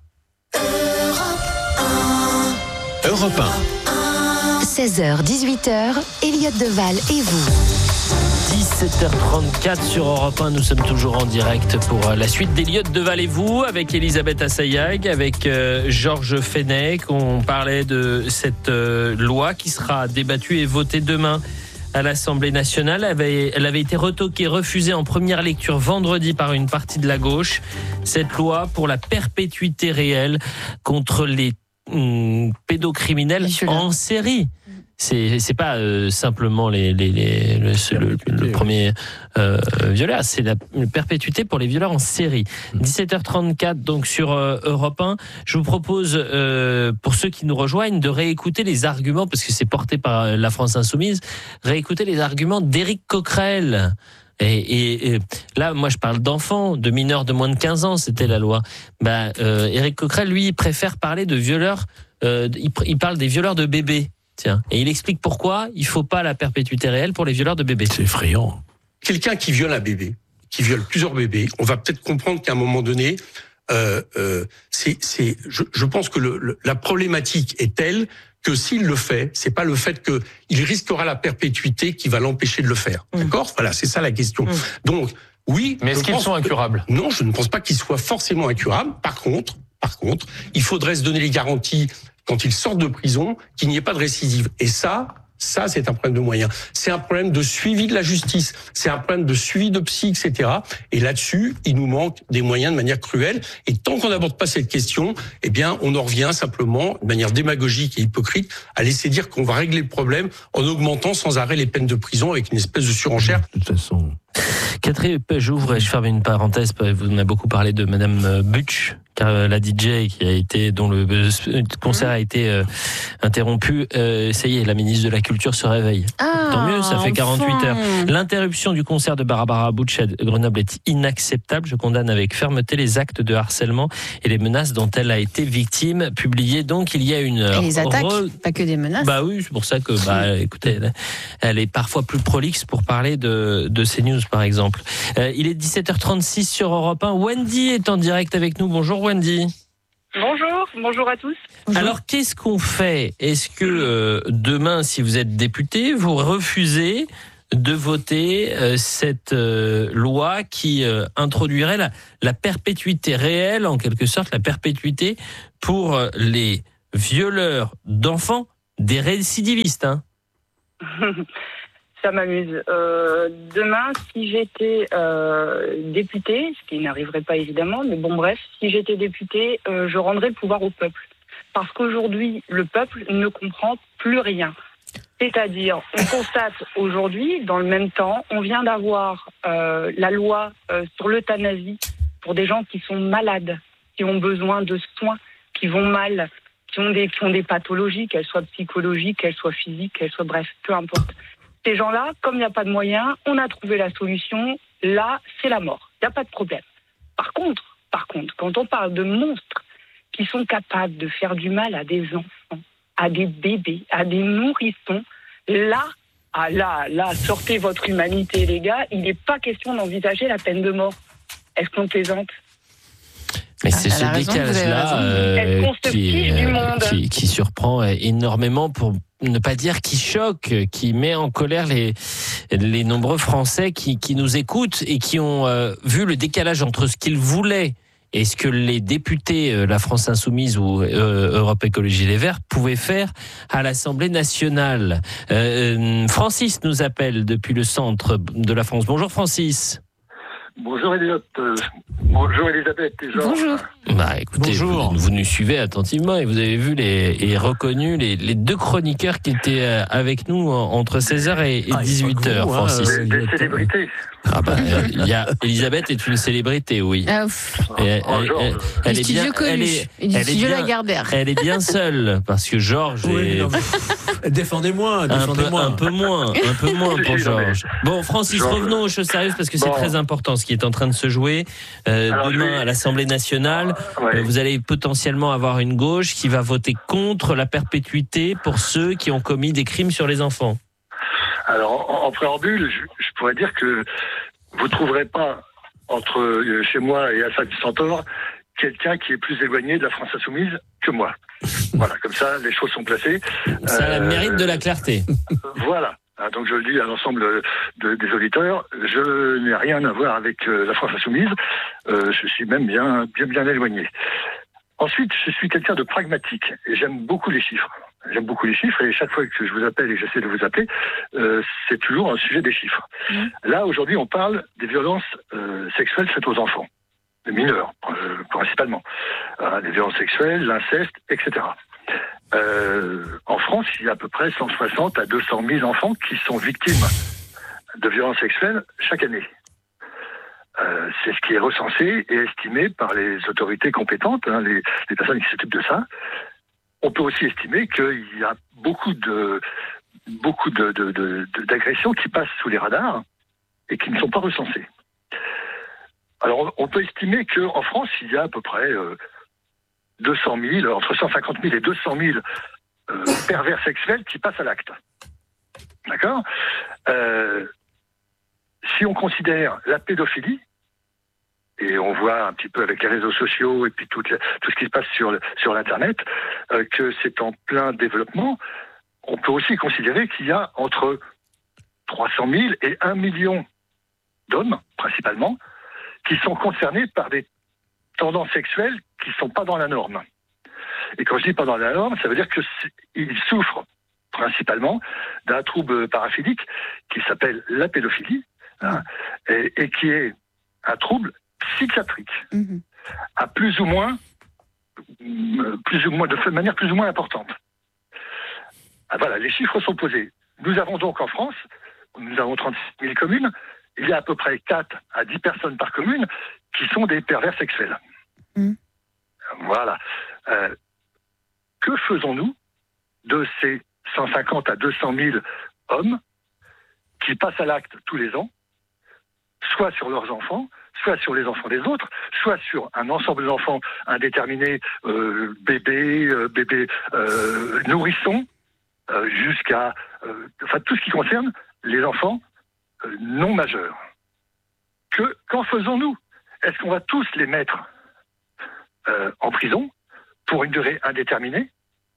S15: Europe un.
S14: seize heures, dix-huit heures, Elliot Deval et vous.
S1: dix-sept heures trente-quatre sur Europe un, nous sommes toujours en direct pour la suite d'Elliot Deval et vous, avec Elisabeth Assayag, avec euh, Georges Fenech. On parlait de cette euh, loi qui sera débattue et votée demain à l'Assemblée nationale. Elle avait, elle avait été retoquée, refusée en première lecture vendredi par une partie de la gauche. Cette loi pour la perpétuité réelle contre les hum, pédocriminels en série. C'est c'est pas euh, simplement les les, les le, le, le premier euh, violeur, c'est la perpétuité pour les violeurs en série. dix-sept heures trente-quatre donc sur euh, Europe un. Je vous propose euh, pour ceux qui nous rejoignent de réécouter les arguments, parce que c'est porté par la France Insoumise, réécouter les arguments d'Éric Coquerel. Et, et, et là, moi, je parle d'enfants, de mineurs de moins de quinze ans, c'était la loi. Bah, euh, Éric Coquerel, lui, il préfère parler de violeurs. Euh, il, il parle des violeurs de bébés. Tiens. Et il explique pourquoi il ne faut pas la perpétuité réelle pour les violeurs de bébés.
S3: C'est effrayant.
S20: Quelqu'un qui viole un bébé, qui viole plusieurs bébés, on va peut-être comprendre qu'à un moment donné, euh, euh, c'est, c'est, je, je pense que le, le, la problématique est telle que s'il le fait, c'est pas le fait que il risquera la perpétuité qui va l'empêcher de le faire. Mmh. D'accord ? Voilà, c'est ça la question. Mmh. Donc, oui.
S19: Mais est-ce qu'ils sont incurables ?
S20: que, Non, je ne pense pas qu'ils soient forcément incurables. Par contre, par contre, il faudrait se donner les garanties quand ils sortent de prison, qu'il n'y ait pas de récidive. Et ça, ça, c'est un problème de moyens. C'est un problème de suivi de la justice. C'est un problème de suivi de psy, et cetera. Et là-dessus, il nous manque des moyens de manière cruelle. Et tant qu'on n'aborde pas cette question, eh bien, on en revient simplement, de manière démagogique et hypocrite, à laisser dire qu'on va régler le problème en augmentant sans arrêt les peines de prison avec une espèce de surenchère.
S3: De toute façon.
S1: Catherine, j'ouvre et je ferme une parenthèse. Vous en avez beaucoup parlé de Madame Butch, car la D J qui a été, dont le concert a été euh, interrompu, euh, ça y est, la ministre de la Culture se réveille.
S2: Ah,
S1: Tant mieux, ça fait quarante-huit
S2: enfin.
S1: heures. L'interruption du concert de Barbara Bush à Grenoble est inacceptable. Je condamne avec fermeté les actes de harcèlement et les menaces dont elle a été victime. Publié donc il y a une heure.
S2: Et les attaques,
S1: Re...
S2: pas que des menaces.
S1: Bah oui, c'est pour ça que, bah, écoutez, elle, elle est parfois plus prolixe pour parler de, de CNews, par exemple. Euh, il est dix-sept heures trente-six sur Europe un. Wendy est en direct avec nous. Bonjour Wendy.
S21: Bonjour, bonjour à tous.
S1: Bonjour. Alors qu'est-ce qu'on fait ? Est-ce que euh, demain, si vous êtes député, vous refusez de voter euh, cette euh, loi qui euh, introduirait la, la perpétuité réelle, en quelque sorte, la perpétuité pour euh, les violeurs d'enfants, des récidivistes, hein ?
S21: Ça m'amuse. Euh, demain, si j'étais euh, députée, ce qui n'arriverait pas évidemment, mais bon bref, si j'étais députée, euh, je rendrais le pouvoir au peuple. Parce qu'aujourd'hui, le peuple ne comprend plus rien. C'est-à-dire, on constate aujourd'hui, dans le même temps, on vient d'avoir euh, la loi euh, sur l'euthanasie pour des gens qui sont malades, qui ont besoin de soins, qui vont mal, qui ont des, qui ont des pathologies, qu'elles soient psychologiques, qu'elles soient physiques, qu'elles soient bref, peu importe. Ces gens-là, comme il n'y a pas de moyens, on a trouvé la solution. Là, c'est la mort. Il n'y a pas de problème. Par contre, par contre, quand on parle de monstres qui sont capables de faire du mal à des enfants, à des bébés, à des nourrissons, là, ah là, là, sortez votre humanité, les gars. Il n'est pas question d'envisager la peine de mort. Est-ce qu'on plaisante ?
S1: Mais c'est ce décalage-là euh, qui, euh, qui, qui surprend énormément, pour ne pas dire qui choque, qui met en colère les, les nombreux Français qui, qui nous écoutent et qui ont euh, vu le décalage entre ce qu'ils voulaient et ce que les députés, euh, la France Insoumise ou euh, Europe Écologie Les Verts, pouvaient faire à l'Assemblée nationale. Euh, Francis nous appelle depuis le centre de la France. Bonjour Francis.
S22: Bonjour Elliot, euh, bonjour Elisabeth et Georges.
S2: Bonjour.
S1: Bah écoutez, vous, vous nous suivez attentivement et vous avez vu les, et reconnu les, les deux chroniqueurs qui étaient avec nous entre seize heures et dix-huit heures, ah, Francis.
S22: Hein, des, des célébrités.
S1: Ah bah, il y a, Elisabeth est une célébrité, oui.
S2: Ah,
S1: et elle, elle, elle, elle est bien, elle est, elle est bien, elle est bien seule parce que Georges oui, est.
S3: Défendez-moi, défendez-moi.
S1: Un peu, un peu moins, un peu moins pour Georges. Bon, Francis, Georges. Revenons aux choses sérieuses parce que c'est bon. Très important ce qui est en train de se jouer. Euh, demain vais... à l'Assemblée nationale, ouais. euh, vous allez potentiellement avoir une gauche qui va voter contre la perpétuité pour ceux qui ont commis des crimes sur les enfants.
S22: Alors, en, en préambule, je, je pourrais dire que vous ne trouverez pas entre euh, chez moi et Assad du Centaure quelqu'un qui est plus éloigné de la France Insoumise que moi. Voilà, comme ça, les choses sont placées.
S1: Ça euh, mérite de la clarté.
S22: Voilà. Donc je le dis à l'ensemble de, des auditeurs, je n'ai rien à voir avec euh, la France Insoumise. Euh, je suis même bien, bien, bien éloigné. Ensuite, je suis quelqu'un de pragmatique et j'aime beaucoup les chiffres. J'aime beaucoup les chiffres et chaque fois que je vous appelle et j'essaie de vous appeler, euh, c'est toujours un sujet des chiffres. Mmh. Là, aujourd'hui, on parle des violences euh, sexuelles faites aux enfants, les mineurs euh, principalement, euh, des violences sexuelles, l'inceste, et cetera. Euh, en France, il y a à peu près cent soixante à deux cent mille enfants qui sont victimes de violences sexuelles chaque année. Euh, c'est ce qui est recensé et estimé par les autorités compétentes, hein, les, les personnes qui s'occupent de ça. On peut aussi estimer qu'il y a beaucoup de beaucoup de, de, de, de, d'agressions qui passent sous les radars et qui ne sont pas recensées. Alors, on peut estimer qu'en France, il y a à peu près euh, deux cent mille, entre cent cinquante mille et deux cent mille euh, pervers sexuels qui passent à l'acte. D'accord ? euh, Si on considère la pédophilie, et on voit un petit peu avec les réseaux sociaux et puis tout, tout ce qui se passe sur, le, sur l'Internet, euh, que c'est en plein développement, on peut aussi considérer qu'il y a entre trois cent mille et un million d'hommes, principalement, qui sont concernés par des tendances sexuelles qui ne sont pas dans la norme. Et quand je dis pas dans la norme, ça veut dire qu'ils souffrent principalement d'un trouble paraphilique qui s'appelle la pédophilie, hein, et, et qui est un trouble psychiatrique, mmh. à plus ou moins, plus ou moins, de manière plus ou moins importante. Ah, voilà, les chiffres sont posés. Nous avons donc en France, nous avons trente-six mille communes, il y a à peu près quatre à dix personnes par commune qui sont des pervers sexuels. Mmh. Voilà. Euh, que faisons-nous de ces cent cinquante à deux cent mille hommes qui passent à l'acte tous les ans, soit sur leurs enfants, soit sur les enfants des autres, soit sur un ensemble d'enfants indéterminés, euh, bébés, euh, bébés euh, nourrissons, euh, jusqu'à... Euh, enfin, tout ce qui concerne les enfants euh, non majeurs. Que, qu'en faisons-nous? Est-ce qu'on va tous les mettre euh, en prison pour une durée indéterminée?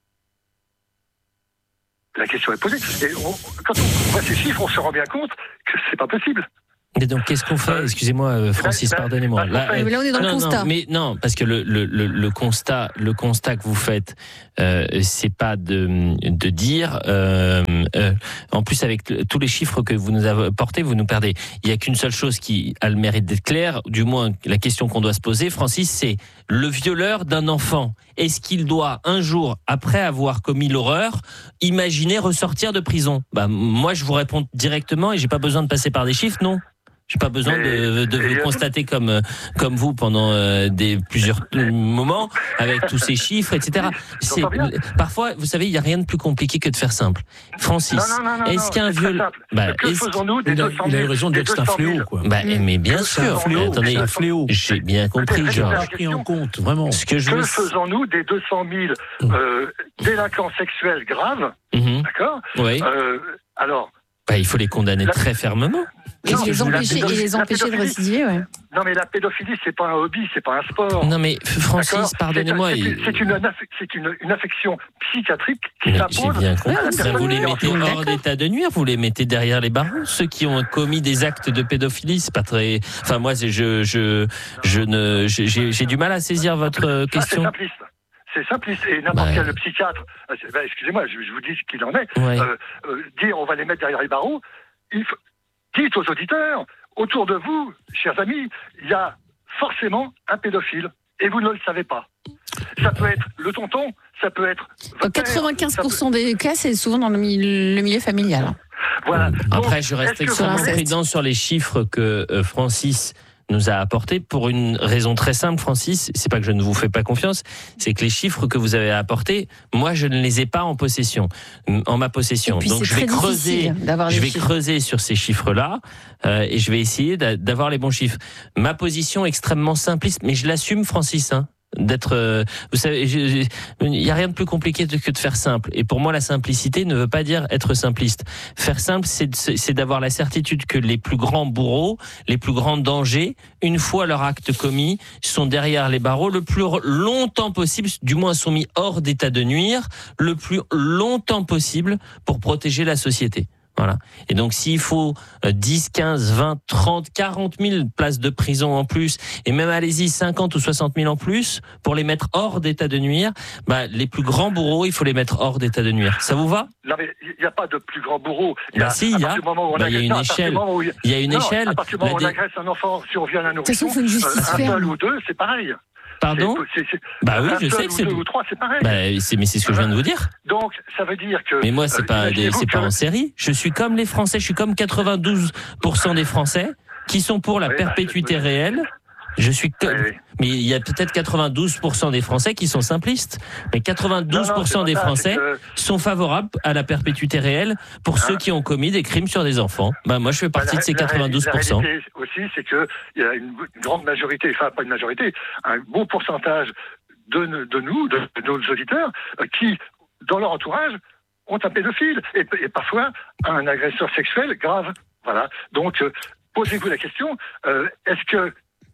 S22: La question est posée. Et on, quand on voit ces chiffres, on se rend bien compte que c'est pas possible.
S1: Et donc, qu'est-ce qu'on fait? Excusez-moi, Francis,
S22: ben,
S1: pardonnez-moi.
S22: ben,
S1: Là,
S22: ben,
S2: là, on est dans
S1: non,
S2: le constat.
S1: Non, mais non, parce que le, le, le, le constat, le constat que vous faites, euh, c'est pas de, de dire. Euh, euh, en plus, avec le, tous les chiffres que vous nous avez portés, vous nous perdez. Il y a qu'une seule chose qui a le mérite d'être claire. Du moins, la question qu'on doit se poser, Francis, c'est le violeur d'un enfant. Est-ce qu'il doit un jour, après avoir commis l'horreur, imaginer ressortir de prison? Bah, moi, je vous réponds directement et j'ai pas besoin de passer par des chiffres, non. J'ai pas besoin de, de vous constater comme comme vous pendant euh, des plusieurs moments avec tous ces chiffres, et cetera. C'est, parfois, vous savez, il y a rien de plus compliqué que de faire simple. Francis,
S22: non, non, non,
S1: est-ce qu'un viol,
S22: bah, que faisons-nous des deux cent mille?
S3: Il a eu raison de dire que c'est un fléau, quoi.
S1: Bah, mais bien
S3: C'est un
S1: sûr.
S3: fléau,
S1: Mais attendez,
S3: c'est un fléau.
S1: J'ai bien compris, Georges.
S3: Pris en compte, vraiment.
S1: Ce que je
S22: que
S1: veux...
S22: faisons-nous des deux cent mille euh, délinquants sexuels graves?
S1: Mm-hmm.
S22: D'accord.
S1: Oui.
S22: Euh, alors.
S1: Bah, il faut les condamner la... très fermement.
S2: Et les empêcher, et les empêcher de récidiver, ouais.
S22: Non, mais la pédophilie, c'est pas un hobby, c'est pas un sport.
S1: Non, mais Francis,
S22: D'accord,
S1: pardonnez-moi.
S22: C'est,
S1: il...
S22: c'est, une, c'est une, une affection psychiatrique qui
S1: mais
S22: s'impose.
S1: J'ai bien compris.
S22: À la
S1: vous les mettez hors
S22: D'accord.
S1: d'état de nuire, vous les mettez derrière les barreaux. Ceux qui ont commis des actes de pédophilie, c'est pas très. Enfin, moi, c'est, je, je, je ne, j'ai, j'ai du mal à saisir votre question.
S22: Ça, c'est simpliste. C'est simpliste. Et n'importe
S1: bah...
S22: quel psychiatre, bah, excusez-moi, je, je vous dis ce qu'il en est,
S1: ouais.
S22: euh, euh, dire on va les mettre derrière les barreaux, il faut... dites aux auditeurs, autour de vous, chers amis, il y a forcément un pédophile. Et vous ne le savez pas. Ça peut être le tonton, ça peut être...
S2: quatre-vingt-quinze pour cent des cas, c'est souvent dans le milieu, le milieu familial.
S22: Voilà.
S1: Après,
S22: Donc,
S1: je reste
S22: que
S1: extrêmement
S22: vous...
S1: prudent sur les chiffres que euh, Francis nous a apportés pour une raison très simple, Francis. C'est pas que je ne vous fais pas confiance, c'est que les chiffres que vous avez apportés, moi, je ne les ai pas en possession, en ma possession.
S2: Puis,
S1: donc, je vais creuser, je vais
S2: chiffres.
S1: creuser sur ces chiffres-là euh, et je vais essayer d'avoir les bons chiffres. Ma position est extrêmement simpliste, mais je l'assume, Francis. Hein. D'être, euh, vous savez, il y a rien de plus compliqué que de faire simple. Et pour moi, la simplicité ne veut pas dire être simpliste. Faire simple, c'est, c'est d'avoir la certitude que les plus grands bourreaux, les plus grands dangers, une fois leur acte commis, sont derrière les barreaux le plus longtemps possible, du moins sont mis hors d'état de nuire, le plus longtemps possible pour protéger la société. Voilà. Et donc, s'il faut dix, quinze, vingt, trente, quarante mille places de prison en plus, et même, allez-y, cinquante ou soixante mille en plus, pour les mettre hors d'état de nuire, bah, les plus grands bourreaux, il faut les mettre hors d'état de nuire. Ça vous va?
S22: Non, mais il n'y a pas de plus grand bourreau. Il y a,
S1: bah, si, il y a. Bah, il y a une
S22: non,
S1: échelle. Il... il y a une
S22: non,
S1: échelle.
S22: À partir du moment où on
S1: dé...
S22: agresse un enfant, si on vient à un nourrisson,
S2: euh,
S22: un seul ou deux, c'est pareil.
S1: Pardon?
S22: c'est, c'est,
S1: bah oui,
S22: un
S1: je
S22: seul
S1: sais que
S22: ou
S1: c'est.
S22: Deux ou trois, c'est pareil.
S1: Bah, c'est, mais c'est ce que je viens de vous dire.
S22: Donc, ça veut dire que.
S1: Mais moi, c'est
S22: euh,
S1: pas, des, c'est
S22: que...
S1: pas en série. Je suis comme les Français. Je suis comme quatre-vingt-douze pour cent des Français qui sont pour la oui, perpétuité bah, réelle. Je suis comme. Oui, oui. Mais il y a peut-être quatre-vingt-douze pour cent des Français qui sont simplistes. Mais quatre-vingt-douze pour cent non, non, des ça, Français que... sont favorables à la perpétuité réelle pour ah. ceux qui ont commis des crimes sur des enfants. Ben, moi, je fais partie
S22: bah, la,
S1: de ces quatre-vingt-douze pour cent.
S22: La réalité aussi, c'est qu'il y a une, une grande majorité, enfin, pas une majorité, un bon pourcentage de, de nous, de, de nos auditeurs, qui, dans leur entourage, ont un pédophile et, et parfois un agresseur sexuel grave. Voilà. Donc, euh, posez-vous la question, euh, est-ce que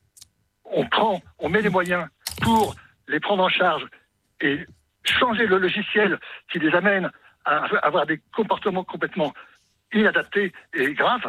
S22: on prend, on met les moyens pour les prendre en charge et changer le logiciel qui les amène à avoir des comportements complètement inadaptés et graves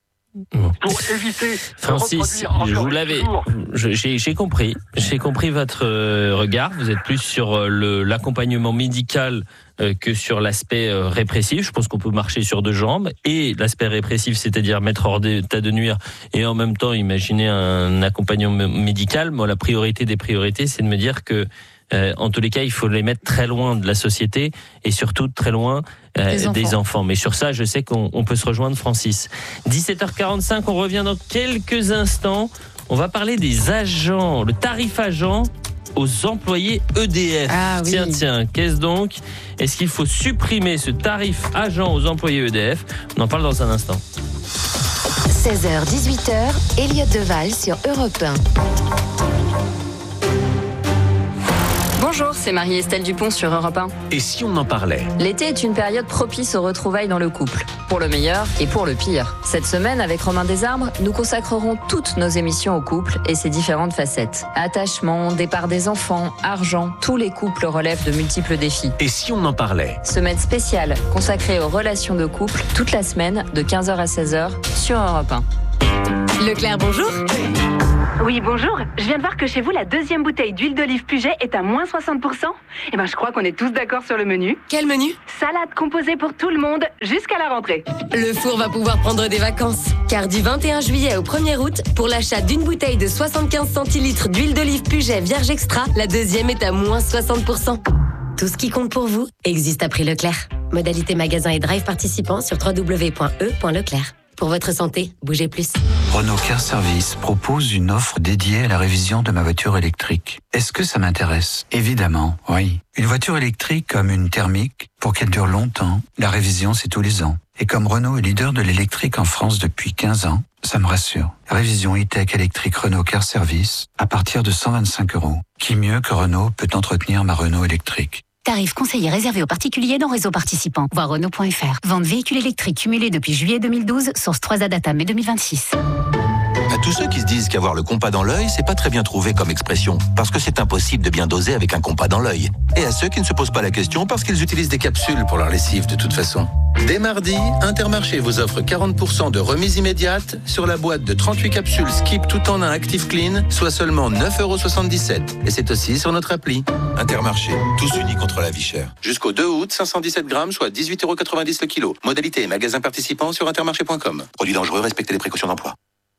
S22: pour éviter
S1: Francis, je vous l'avais, je, j'ai, j'ai compris, j'ai compris votre euh, regard. Vous êtes plus sur euh, le, l'accompagnement médical euh, que sur l'aspect euh, répressif. Je pense qu'on peut marcher sur deux jambes et l'aspect répressif, c'est-à-dire mettre hors d'état de nuire et en même temps imaginer un accompagnement médical. Moi, la priorité des priorités, c'est de me dire que Euh, en tous les cas, il faut les mettre très loin de la société et surtout très loin euh, des, enfants. des enfants. Mais sur ça, je sais qu'on on peut se rejoindre, Francis. dix-sept heures quarante-cinq, on revient dans quelques instants. On va parler des agents, le tarif agent aux employés E D F.
S2: Ah, oui.
S1: Tiens, tiens, qu'est-ce donc ? Est-ce qu'il faut supprimer ce tarif agent aux employés E D F ? On en parle dans un instant.
S14: seize heures dix-huit heures, Elliot Deval sur Europe un.
S4: Bonjour, c'est Marie-Estelle Dupont sur Europe un.
S15: Et si on en parlait ?
S4: L'été est une période propice aux retrouvailles dans le couple, pour le meilleur et pour le pire. Cette semaine, avec Romain Desarbres, nous consacrerons toutes nos émissions au couple et ses différentes facettes. Attachement, départ des enfants, argent, tous les couples relèvent de multiples défis.
S15: Et si on en parlait ?
S4: Semaine spéciale consacrée aux relations de couple toute la semaine de quinze heures à seize heures sur Europe un.
S14: Leclerc, bonjour.
S5: Oui, bonjour. Je viens de voir que chez vous, la deuxième bouteille d'huile d'olive Puget est à moins soixante pour cent. Eh ben, je crois qu'on est tous d'accord sur le menu.
S14: Quel menu ?
S5: Salade composée pour tout le monde, jusqu'à la rentrée.
S14: Le four va pouvoir prendre des vacances. Car du vingt et un juillet au premier août, pour l'achat d'une bouteille de soixante-quinze centilitres d'huile d'olive Puget Vierge Extra, la deuxième est à moins soixante pour cent. Tout ce qui compte pour vous existe à prix Leclerc. Modalité magasin et drive participants sur w w w point e point leclerc. Pour votre santé, bougez plus.
S17: Renault Car Service propose une offre dédiée à la révision de ma voiture électrique. Est-ce que ça m'intéresse ? Évidemment, oui. Une voiture électrique comme une thermique, pour qu'elle dure longtemps, la révision c'est tous les ans. Et comme Renault est leader de l'électrique en France depuis quinze ans, ça me rassure. Révision e-tech électrique Renault Car Service à partir de cent vingt-cinq euros. Qui mieux que Renault peut entretenir ma Renault électrique ?
S18: Tarif conseillé réservé aux particuliers dans réseau participant. Voir Renault point f r. Vente véhicules électriques cumulés depuis juillet deux mille douze, source trois A data mai deux mille vingt-six.
S16: À tous ceux qui se disent qu'avoir le compas dans l'œil, c'est pas très bien trouvé comme expression, parce que c'est impossible de bien doser avec un compas dans l'œil. Et à ceux qui ne se posent pas la question parce qu'ils utilisent des capsules pour leur lessive de toute façon. Dès mardi, Intermarché vous offre quarante pour cent de remise immédiate sur la boîte de trente-huit capsules Skip tout en un Active Clean, soit seulement neuf euros soixante-dix-sept. Et c'est aussi sur notre appli. Intermarché, tous unis contre la vie chère. Jusqu'au deux août, cinq cent dix-sept grammes, soit dix-huit euros quatre-vingt-dix le kilo. Modalité et magasin participant sur intermarché point com. Produit dangereux, respectez les précautions d'emploi.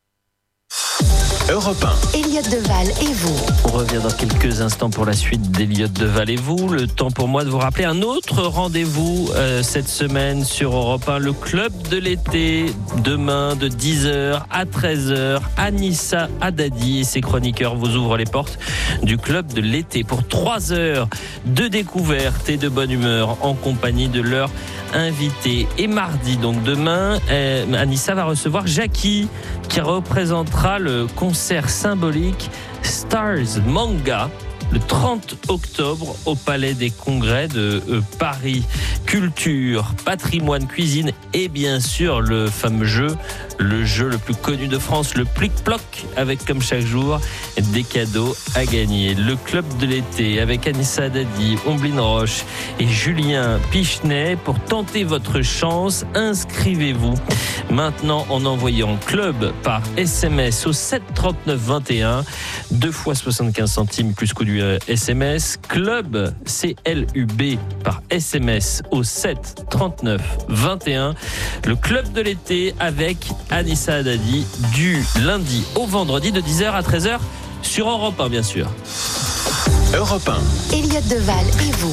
S15: Europe un.
S14: Elliot Deval et vous.
S1: On revient dans quelques instants pour la suite d'Elliot Deval et vous. Le temps pour moi de vous rappeler un autre rendez-vous euh, cette semaine sur Europe un, le club de l'été, demain de dix heures à treize heures. Anissa Haddadi et ses chroniqueurs vous ouvrent les portes du club de l'été pour trois heures de découverte et de bonne humeur en compagnie de leurs invités. Et mardi, donc demain, euh, Anissa va recevoir Jackie qui représentera le concert symbolique Stars Manga le trente octobre au Palais des Congrès de euh, Paris. Culture, patrimoine, cuisine et bien sûr le fameux jeu, le jeu le plus connu de France, le Plic-Ploc, avec comme chaque jour des cadeaux à gagner. Le club de l'été avec Anissa Haddadi, Omblin Roche et Julien Pichenet. Pour tenter votre chance, inscrivez-vous maintenant en envoyant club par S M S au sept trente-neuf vingt et un, deux fois soixante-quinze centimes plus coût du S M S. Club C L U B par S M S au sept trente-neuf vingt et un. Le club de l'été avec Anissa Haddadi du lundi au vendredi de dix heures à treize heures sur Europe un, bien sûr.
S15: Europe un.
S14: Elliot Deval et vous.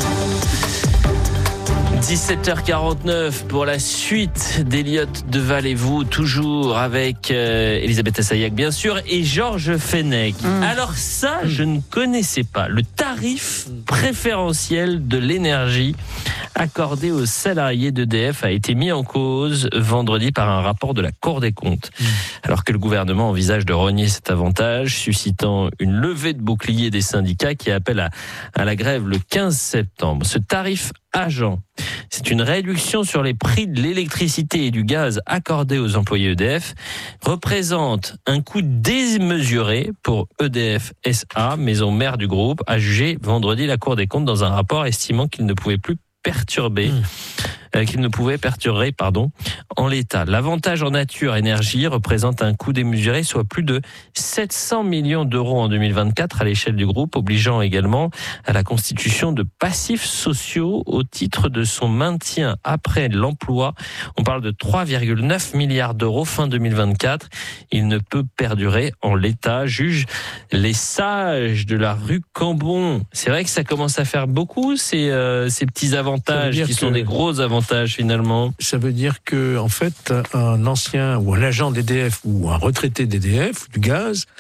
S1: dix-sept heures quarante-neuf pour la suite d'Elliot Deval et vous, toujours avec euh, Elisabeth Assayag bien sûr et Georges Fenech. Mmh. Alors ça, mmh. je ne connaissais pas. Le tarif préférentiel de l'énergie accordé aux salariés d'E D F a été mis en cause vendredi par un rapport de la Cour des comptes. Mmh. Alors que le gouvernement envisage de renier cet avantage, suscitant une levée de bouclier des syndicats qui appellent à, à la grève le quinze septembre. Ce tarif agent, c'est une réduction sur les prix de l'électricité et du gaz accordés aux employés E D F, représente un coût démesuré pour E D F S A, maison mère du groupe, a jugé vendredi la Cour des comptes dans un rapport estimant qu'il ne pouvait plus perturber, mmh. euh, qu'il ne pouvait perturber, pardon, en l'état. L'avantage en nature énergie représente un coût démesuré, soit plus de sept cents millions d'euros en deux mille vingt-quatre à l'échelle du groupe, obligeant également à la constitution de passifs sociaux au titre de son maintien après l'emploi. On parle de trois virgule neuf milliards d'euros fin deux mille vingt-quatre. Il ne peut perdurer en l'état, jugent les sages de la rue Cambon. C'est vrai que ça commence à faire beaucoup, ces, euh, ces petits avantages qui sont des gros avantages finalement.
S3: Ça veut dire que en fait, un ancien ou un agent d'E D F ou un retraité d'E D F, du gaz,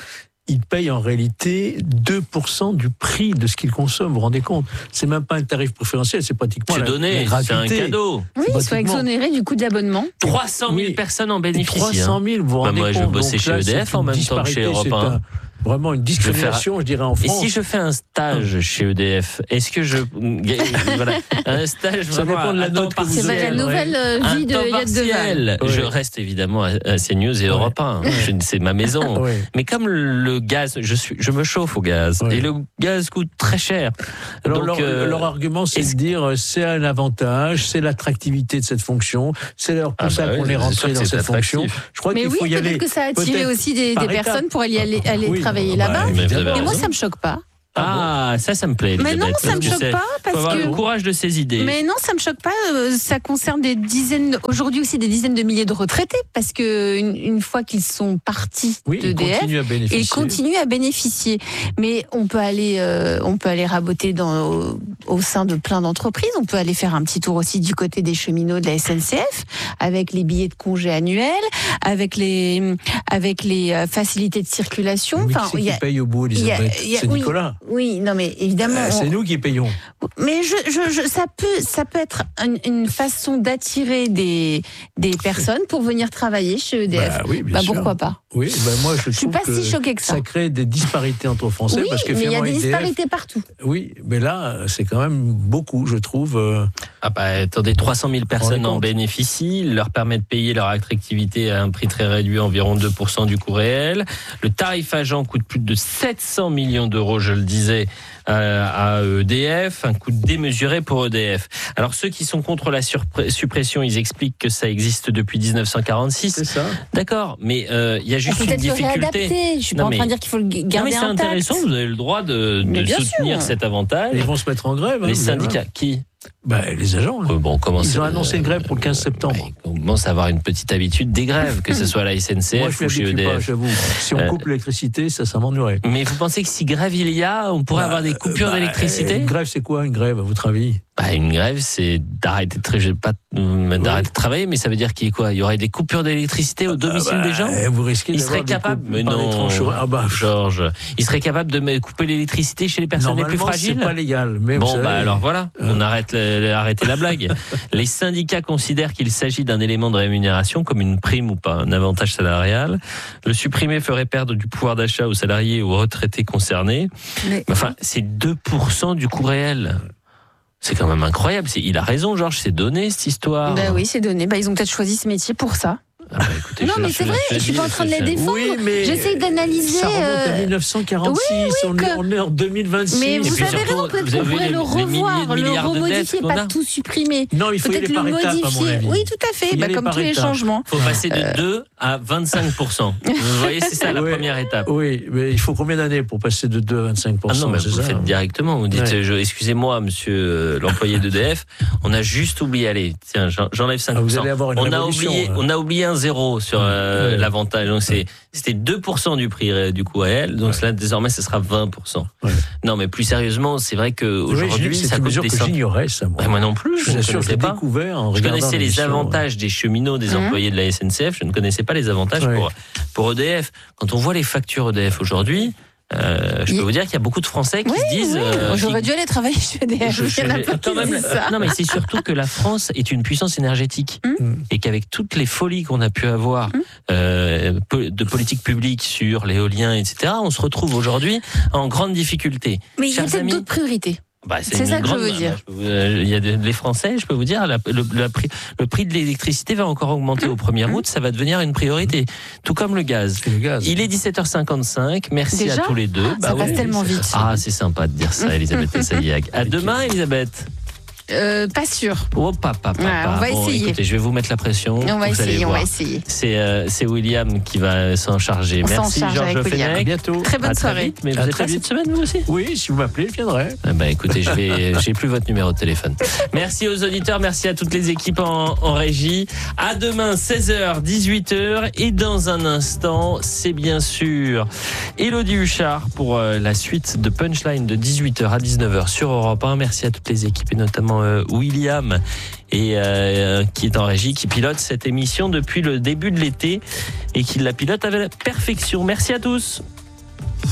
S3: ils payent en réalité deux pour cent du prix de ce qu'ils consomment. Vous vous rendez compte? C'est même pas un tarif préférentiel, c'est pratiquement
S1: c'est
S3: la,
S1: donné,
S3: la
S1: c'est un
S3: gratuité.
S1: cadeau.
S2: Oui, ils sont exonérés du coût de l'abonnement.
S1: trois cent mille
S3: Oui.
S1: personnes en bénéficient.
S3: trois cent mille, vous vous
S1: Bah,
S3: rendez
S1: moi,
S3: compte?
S1: je bossais
S3: Donc
S1: chez
S3: là,
S1: E D F
S3: c'est
S1: en
S3: une
S1: même temps que chez
S3: disparité,
S1: Europe
S3: c'est
S1: un.
S3: un- Vraiment une discrimination, je, dirais, en
S1: Et
S3: France.
S1: si je fais un stage chez E D F, est-ce que je. Voilà, un stage
S3: Ça
S1: vraiment
S3: dépend de la
S1: à temps
S3: note que vous
S1: partiel.
S2: C'est la nouvelle euh,
S1: Un
S2: vie de
S1: temps
S2: Yann Deval.
S1: partiel. Je reste évidemment à à CNews et Europe un. Je- C'est ma maison.
S3: Ouais.
S1: Mais comme le gaz, je, suis, je me chauffe au gaz.
S3: Ouais.
S1: Et le gaz coûte très cher.
S3: Alors,
S1: Donc,
S3: leur,
S1: euh,
S3: leur argument, c'est de dire euh, c'est un avantage, c'est l'attractivité de cette fonction, c'est leur pour
S1: Ah
S3: ça
S1: bah
S3: qu'on
S1: oui,
S3: est
S1: c'est
S3: rentré
S1: sûr que
S3: dans
S1: c'est
S3: cette fonction.
S1: attractif.
S3: Je crois
S2: Mais
S3: qu'il
S2: oui,
S3: faut y aller.
S2: peut-être que ça a attiré
S3: peut-être
S2: aussi des,
S3: par
S2: des
S3: étapes.
S2: personnes pour aller, aller, aller
S3: Oui,
S2: travailler
S3: bah,
S2: là-bas.
S1: mais vous avez
S2: Mais moi,
S1: raison.
S2: ça me choque pas.
S1: Ah, ça, ça me plaît.
S2: Mais non,
S1: Elisabeth,
S2: ça me
S1: parce que
S2: choque
S1: c'est-
S2: pas, parce
S1: faut avoir
S2: que-
S1: le courage de ses idées.
S2: Mais non, ça me choque pas. euh, Ça concerne des dizaines, aujourd'hui aussi des dizaines de milliers de retraités, parce que une, une fois qu'ils sont partis
S3: Oui,
S2: de
S3: ils
S2: E D F,
S3: continuent à bénéficier.
S2: ils continuent à bénéficier. Mais on peut aller, euh, on peut aller raboter dans, au, au sein de plein d'entreprises. On peut aller faire un petit tour aussi du côté des cheminots de la S N C F, avec les billets de congé annuels, avec les, avec les euh, facilités de circulation.
S3: Mais qui
S2: Enfin,
S3: c'est
S2: il y
S3: qui
S2: a-
S3: paye au bout,
S2: il y a-
S3: Elisabeth
S2: il y a-
S3: C'est
S2: oui,
S3: Nicolas.
S2: Oui, non, mais évidemment.
S3: Euh,
S2: on-
S3: C'est nous qui payons.
S2: Mais je, je, je, ça peut, ça peut être une, une façon d'attirer des, des personnes pour venir travailler chez E D F.
S3: Bah oui, bien
S2: Bah,
S3: sûr.
S2: pourquoi pas?
S3: Oui, ben moi je,
S2: Je suis
S3: trouve
S2: pas
S3: que
S2: si choquée que ça.
S3: Ça crée des disparités entre Français
S2: Oui,
S3: parce que
S2: mais il y a
S3: finalement
S2: des
S3: E D F
S2: disparités partout.
S3: Oui, mais là c'est quand même beaucoup, je trouve. euh,
S1: Ah bah attendez, trois cent mille personnes
S3: compte.
S1: en bénéficient, leur permet de payer leur attractivité à un prix très réduit, environ deux pour cent du coût réel. Le tarif agent coûte plus de sept cents millions d'euros, je le disais, euh, à E D F, un coût démesuré pour E D F. Alors ceux qui sont contre la surpre- suppression, ils expliquent que ça existe depuis dix-neuf cent quarante-six.
S3: C'est ça.
S1: D'accord, mais euh, il y a juste une
S2: Peut-être le
S1: difficulté.
S2: réadapter. Je suis pas
S1: Non,
S2: en train
S1: mais-
S2: de dire qu'il faut le
S1: Non
S2: garder
S1: mais c'est
S2: intact.
S1: intéressant, vous avez le droit de,
S2: Mais
S1: de
S2: bien
S1: soutenir
S2: sûr.
S1: cet avantage.
S3: Ils vont se mettre en grève. hein,
S1: Les
S3: vous allez
S1: syndicats,
S3: voir.
S1: qui
S3: Bah, les agents. hein.
S1: Euh, bon, on commence,
S3: Ils ont annoncé
S1: euh,
S3: une grève pour le quinze septembre.
S1: On commence à avoir une petite habitude des grèves, que ce soit à la S N C F
S3: Moi je
S1: ou chez
S3: m'y
S1: E
S3: habitue
S1: D
S3: pas,
S1: F.
S3: j'avoue. Si on
S1: Euh,
S3: coupe l'électricité, ça, ça m'ennuierait.
S1: Mais vous pensez que si grève il y a, on pourrait
S3: Bah,
S1: avoir des coupures
S3: bah,
S1: d'électricité?
S3: Une grève, c'est quoi une grève, à votre avis?
S1: Bah, une grève, c'est d'arrêter de, tra- pas, euh, d'arrêter de travailler, mais ça veut dire qu'il y, a quoi? Il y aurait des coupures d'électricité au domicile
S3: bah,
S1: des gens?
S3: vous risquez
S1: Ils
S3: d'avoir
S1: seraient
S3: des
S1: capables,
S3: coupes
S1: mais
S3: par les
S1: non,
S3: tranchées. Ah bah,
S1: Georges, ils seraient capables de me couper l'électricité chez les personnes les plus
S3: Normalement, c'est
S1: fragiles?
S3: pas légal. Mais vous
S1: Bon,
S3: savez,
S1: bah alors voilà, on arrête le- arrêtez la blague. Les syndicats considèrent qu'il s'agit d'un élément de rémunération, comme une prime ou pas un avantage salarial. Le supprimer ferait perdre du pouvoir d'achat aux salariés et aux retraités concernés.
S2: Mais-
S1: Enfin, c'est deux pour cent du coût réel. C'est quand même incroyable. C'est- Il a raison, Georges, c'est donné cette histoire.
S2: Bah oui, c'est donné. Bah, ils ont peut-être choisi ce métier pour ça.
S1: Ah bah, écoutez,
S2: Non,
S1: je-
S2: mais
S1: je-
S2: c'est vrai,
S1: je
S2: je suis
S1: dis,
S2: pas en train de les
S1: je-
S2: défendre.
S3: Oui, mais
S2: J'essaye d'analyser.
S3: ça remonte à
S2: euh,
S3: mille neuf cent quarante-six,
S2: oui, oui,
S3: on,
S2: que-
S3: est, on est en deux mille vingt-six.
S2: Mais
S1: Et
S2: vous
S1: puis
S2: avez
S1: surtout,
S2: raison, peut-être
S1: vous
S2: qu'on
S1: avez
S2: pourrait
S1: les-
S2: le
S1: les milliers de
S2: revoir, le
S1: milliards de
S2: remodifier,
S1: dettes qu'on
S2: pas
S1: a.
S2: tout supprimer.
S3: Non, il faut y
S2: Peut-être
S3: aller par
S2: le
S3: étapes, à mon
S2: modifier.
S3: avis.
S2: Oui, tout à
S3: Faut
S2: fait,
S3: y
S2: bah,
S3: aller
S2: comme
S3: par
S2: tous les
S3: étapes.
S2: changements.
S1: faut passer de
S2: Euh,
S1: deux à vingt-cinq pour cent. Vous voyez, c'est ça la
S3: Oui.
S1: première étape.
S3: Oui, mais il faut combien d'années pour passer de deux à vingt-cinq pour
S1: Ah
S3: cent
S1: non, mais
S3: c'est
S1: vous le
S3: ça
S1: faites directement. Vous dites,
S3: Ouais.
S1: je- excusez-moi, monsieur euh, l'employé d'E D F, on a juste oublié, allez, tiens, j'en- j'enlève cinq pour cent.
S3: Ah, vous allez avoir une
S1: on, a
S3: révolution,
S1: oublié,
S3: là.
S1: on a oublié un zéro sur euh,
S3: Ouais.
S1: l'avantage. Donc c'est, c'était deux pour cent du prix euh, du coût réel. Donc là, désormais, ce sera vingt pour cent.
S3: Ouais.
S1: Non, mais plus sérieusement, c'est vrai qu'aujourd'hui,
S3: Oui, c'est
S1: ça
S3: une
S1: coûte
S3: mesure
S1: des
S3: que
S1: centaines.
S3: j'ignorais, ça, moi.
S1: Ouais, moi non plus,
S3: Je
S1: je
S3: vous
S1: ne
S3: assure, je
S1: connaissais
S3: l'ai
S1: pas.
S3: découvert en
S1: Je
S3: regardant
S1: connaissais les
S3: l'émission,
S1: avantages des cheminots, des
S2: Mhm.
S1: employés de la S N C F. Je ne connaissais pas les avantages
S3: Ouais.
S1: pour, pour E D F. Quand on voit les factures E D F aujourd'hui, euh, je peux
S2: Il-
S1: vous dire qu'il y a beaucoup de Français qui
S2: Oui,
S1: se disent.
S2: oui.
S1: euh,
S2: J'aurais
S1: qui-
S2: dû aller travailler chez E D F.
S1: Je- je-
S2: Il y en a plein
S1: quand
S2: qui
S1: même,
S2: disent ça.
S1: non, mais c'est surtout que la France est une puissance énergétique
S2: Mm.
S1: et qu'avec toutes les folies qu'on a pu avoir
S2: Mm.
S1: euh, po- de politique publique sur l'éolien, et cetera, on se retrouve aujourd'hui en grande difficulté.
S2: Mais il y a
S1: Chers
S2: peut-être
S1: amis,
S2: d'autres priorités.
S1: bah,
S2: C'est
S1: une
S2: ça que je
S1: grande-
S2: veux dire.
S1: euh, Il y a des- les Français, je peux vous dire, la- le, la prix, le prix de l'électricité va encore augmenter au premier août. Ça va devenir une priorité, tout comme le gaz.
S3: Le gaz.
S1: Il est dix-sept heures cinquante-cinq. Merci
S2: Déjà
S1: à tous les deux.
S2: Ça passe
S1: oui.
S2: tellement vite.
S1: Ah, c'est sympa de dire ça, Elisabeth Tessayag. À demain, Elisabeth.
S2: Euh, pas sûr.
S1: Oh, papa, papa.
S2: Ouais, on va
S1: Bon,
S2: essayer.
S1: Écoutez, je vais vous mettre la pression.
S2: On va
S1: vous allez
S2: essayer, on
S1: voir.
S2: va essayer.
S1: C'est euh, c'est William qui va s'en charger.
S2: On s'en
S1: Merci,
S2: charge
S1: Georges
S2: avec William.
S1: Fenech.
S3: À bientôt.
S2: Très bonne
S1: À très
S2: soirée.
S1: vite. Mais
S3: À
S1: vous êtes
S3: très
S1: là
S3: vite.
S1: cette semaine, vous aussi?
S3: Oui, si vous m'appelez, je viendrai.
S1: Ah bah écoutez, je vais, j'ai plus votre numéro de téléphone. Merci aux auditeurs, merci à toutes les équipes en, en régie. À demain, seize heures, dix-huit heures. Et dans un instant, c'est bien sûr Élodie Huchard pour euh, la suite de Punchline de dix-huit heures à dix-neuf heures sur Europe un. Merci à toutes les équipes et notamment euh, William et euh, qui est en régie, qui pilote cette émission depuis le début de l'été et qui la pilote avec la perfection. Merci à tous.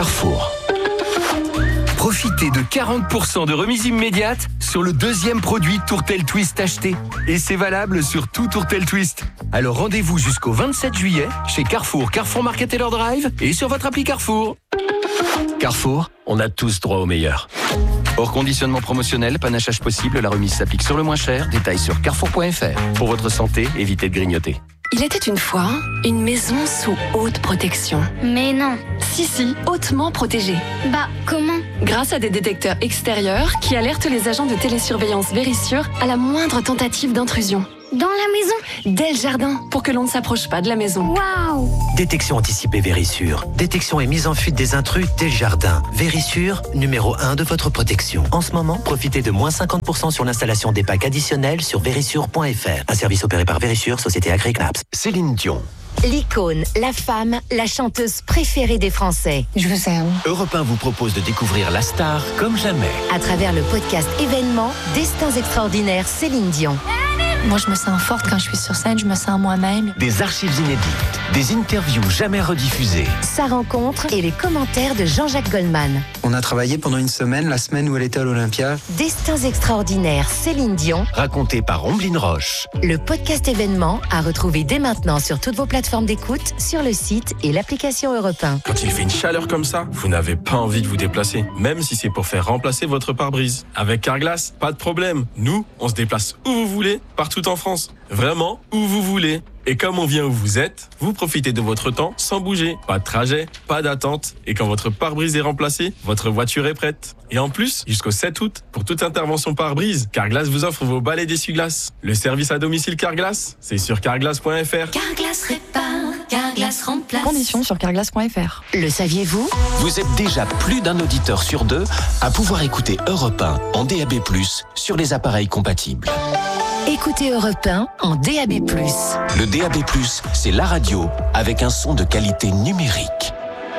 S15: Carrefour. Profitez de quarante pour cent de remise immédiate sur le deuxième produit Tourtel Twist acheté. Et c'est valable sur tout Tourtel Twist. Alors rendez-vous jusqu'au vingt-sept juillet chez Carrefour, Carrefour Market Taylor Drive et sur votre appli Carrefour. Carrefour, on a tous droit au meilleur.
S16: Hors conditionnement promotionnel, panachage possible, la remise s'applique sur le moins cher. Détails sur carrefour point f r.
S15: Pour votre santé, évitez de grignoter.
S8: Il était une fois une maison sous haute protection.
S10: Mais non.
S8: Si, si, hautement protégée.
S10: Bah, comment?
S8: Grâce à des détecteurs extérieurs qui alertent les agents de télésurveillance Vérissure à la moindre tentative d'intrusion.
S10: Dans la
S8: maison? Dès le jardin, pour que l'on ne s'approche pas de la maison.
S10: Waouh!
S23: Détection anticipée Vérissure. Détection et mise en fuite des intrus dès le jardin. Vérissure, numéro un de votre protection. En ce moment, profitez de moins cinquante pour cent sur l'installation des packs additionnels sur vérissure point f r. Un service opéré par Vérissure, société Agricnaps.
S15: Céline Dion.
S24: L'icône, la femme, la chanteuse préférée des Français.
S10: Je vous aime.
S15: Europe un vous propose de découvrir la star comme jamais.
S24: À travers le podcast événement Destins extraordinaires Céline Dion.
S25: Moi, je me sens forte quand je suis sur scène, je me sens moi-même.
S15: Des archives inédites, des interviews jamais rediffusées.
S24: Sa rencontre et les commentaires de Jean-Jacques Goldman.
S26: On a travaillé pendant une semaine, la semaine où elle était à l'Olympia.
S24: Destins extraordinaires Céline Dion.
S15: Raconté par Omblin Roche.
S24: Le podcast événement à retrouver dès maintenant sur toutes vos plateformes d'écoute, sur le site et l'application Europe un.
S27: Quand il fait une chaleur comme ça, vous n'avez pas envie de vous déplacer, même si c'est pour faire remplacer votre pare-brise. Avec Carglass, pas de problème. Nous, on se déplace où vous voulez, partout en France. Vraiment, où vous voulez. Et comme on vient où vous êtes, vous profitez de votre temps sans bouger. Pas de trajet, pas d'attente. Et quand votre pare-brise est remplacé, votre voiture est prête. Et en plus, jusqu'au sept août, pour toute intervention pare-brise, Carglass vous offre vos balais d'essuie-glace. Le service à domicile Carglass, c'est sur carglass point f r.
S25: Carglass répare, Carglass remplace.
S8: Conditions sur carglass point f r.
S24: Le saviez-vous?
S15: Vous êtes déjà plus d'un auditeur sur deux à pouvoir écouter Europe un en D A B plus, sur les appareils compatibles.
S24: Écoutez Europe un en D A B plus.
S15: Le D A B plus, c'est la radio avec un son de qualité numérique.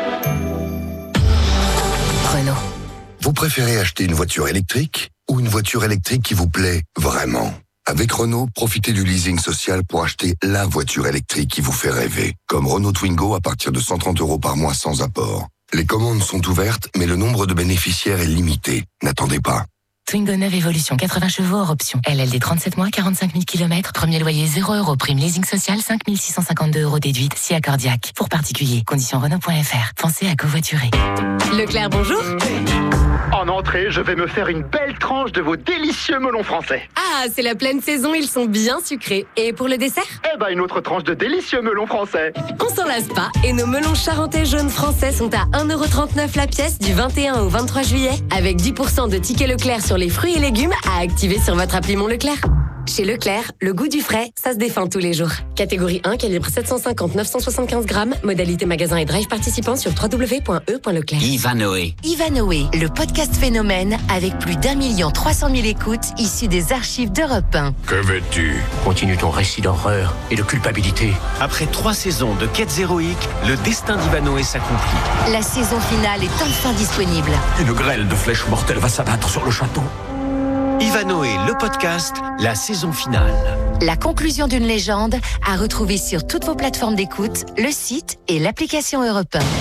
S24: Renault.
S28: Vous préférez acheter une voiture électrique ou une voiture électrique qui vous plaît vraiment? Avec Renault, profitez du leasing social pour acheter la voiture électrique qui vous fait rêver. Comme Renault Twingo à partir de cent trente euros par mois sans apport. Les commandes sont ouvertes, mais le nombre de bénéficiaires est limité. N'attendez pas.
S25: Twingo neuf Evolution, quatre-vingts chevaux hors option. L L D trente-sept mois, quarante-cinq mille kilomètres. Premier loyer zéro euros. Prime leasing social, cinq mille six cent cinquante-deux euros déduite. Si accordiaque. Pour particuliers. Conditions Renault point f r. Pensez à covoiturer.
S14: Leclerc, bonjour.
S7: En entrée, je vais me faire une belle tranche de vos délicieux melons français.
S14: Ah, c'est la pleine saison, ils sont bien sucrés. Et pour le dessert?
S7: Eh ben, une autre tranche de délicieux melons français.
S14: On s'en lasse pas. Et nos melons charentais jaunes français sont à un euro trente-neuf la pièce du vingt et un au vingt-trois juillet. Avec dix pour cent de tickets Leclerc sur les fruits et légumes à activer sur votre appli Mon Leclerc. Chez Leclerc, le goût du frais, ça se défend tous les jours. Catégorie un, calibre sept cent cinquante neuf cent soixante-quinze grammes. Modalité magasin et drive participant sur w w w point e point leclerc.
S15: Ivanhoé.
S24: Ivanhoé, le podcast phénomène avec plus d'un million trois cent mille écoutes issues des archives d'Europe un.
S15: Que veux-tu? Continue ton récit d'horreur et de culpabilité. Après trois saisons de quêtes héroïques, le destin d'Ivanhoé s'accomplit.
S24: La saison finale est enfin disponible.
S15: Une grêle de flèches mortelles va s'abattre sur le château. Ivanhoé, le podcast, la saison finale.
S24: La conclusion d'une légende à retrouver sur toutes vos plateformes d'écoute, le site et l'application Europe un.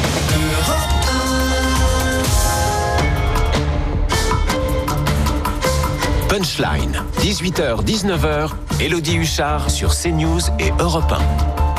S15: Punchline, dix-huit heures dix-neuf heures, Élodie Huchard sur CNews et Europe un.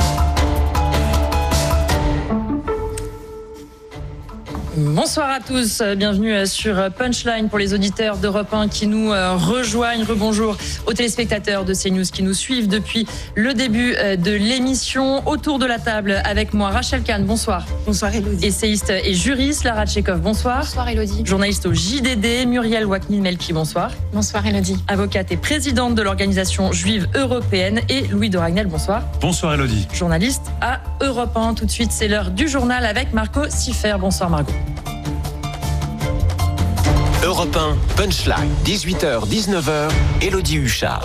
S29: Bonsoir à tous, bienvenue sur Punchline pour les auditeurs d'Europe un qui nous rejoignent. Rebonjour aux téléspectateurs de CNews qui nous suivent depuis le début de l'émission. Autour de la table avec moi, Rachel Kahn, bonsoir.
S30: Bonsoir Élodie.
S29: Essayiste et juriste, Lara Tchekov, bonsoir.
S30: Bonsoir Élodie.
S29: Journaliste au J D D, Muriel Waknin-Melki, bonsoir.
S30: Bonsoir Élodie.
S29: Avocate et présidente de l'organisation juive européenne et Louis de Ragnel, bonsoir.
S31: Bonsoir Élodie.
S29: Journaliste à Europe un. Tout de suite, c'est l'heure du journal avec Marco Siffer. Bonsoir Margot.
S15: Europe un, Punchline, dix-huit heures dix-neuf heures, Élodie Huchard.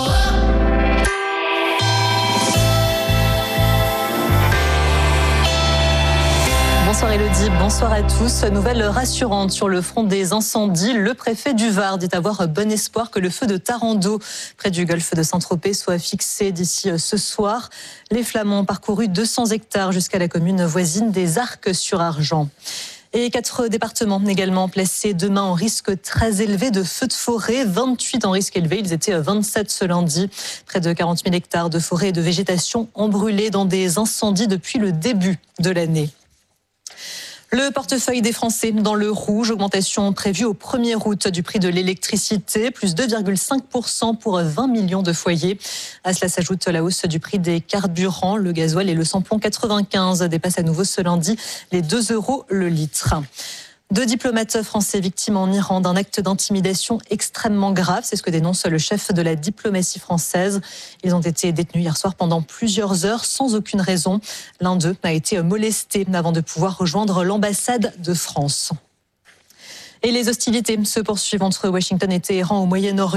S29: Bonsoir Élodie, bonsoir à tous. Nouvelle rassurante sur le front des incendies. Le préfet du Var dit avoir bon espoir que le feu de Tarando, près du golfe de Saint-Tropez, soit fixé d'ici ce soir. Les flammes ont parcouru deux cents hectares jusqu'à la commune voisine des Arcs-sur-Argent.
S6: Et quatre départements également placés demain en risque très élevé de feux de forêt, vingt-huit en risque élevé, ils étaient vingt-sept ce lundi. Près de quarante mille hectares de forêt et de végétation ont brûlé dans des incendies depuis le début de l'année. Le portefeuille des Français dans le rouge, augmentation prévue au premier août du prix de l'électricité, plus deux virgule cinq pour cent pour vingt millions de foyers. À cela s'ajoute la hausse du prix des carburants. Le gasoil et le samplon quatre-vingt-quinze dépassent à nouveau ce lundi les deux euros le litre. Deux diplomates français victimes en Iran d'un acte d'intimidation extrêmement grave. C'est ce que dénonce le chef de la diplomatie française. Ils ont été détenus hier soir pendant plusieurs heures sans aucune raison. L'un d'eux a été molesté avant de pouvoir rejoindre l'ambassade de France. Et les hostilités se poursuivent entre Washington et Téhéran au Moyen-Orient.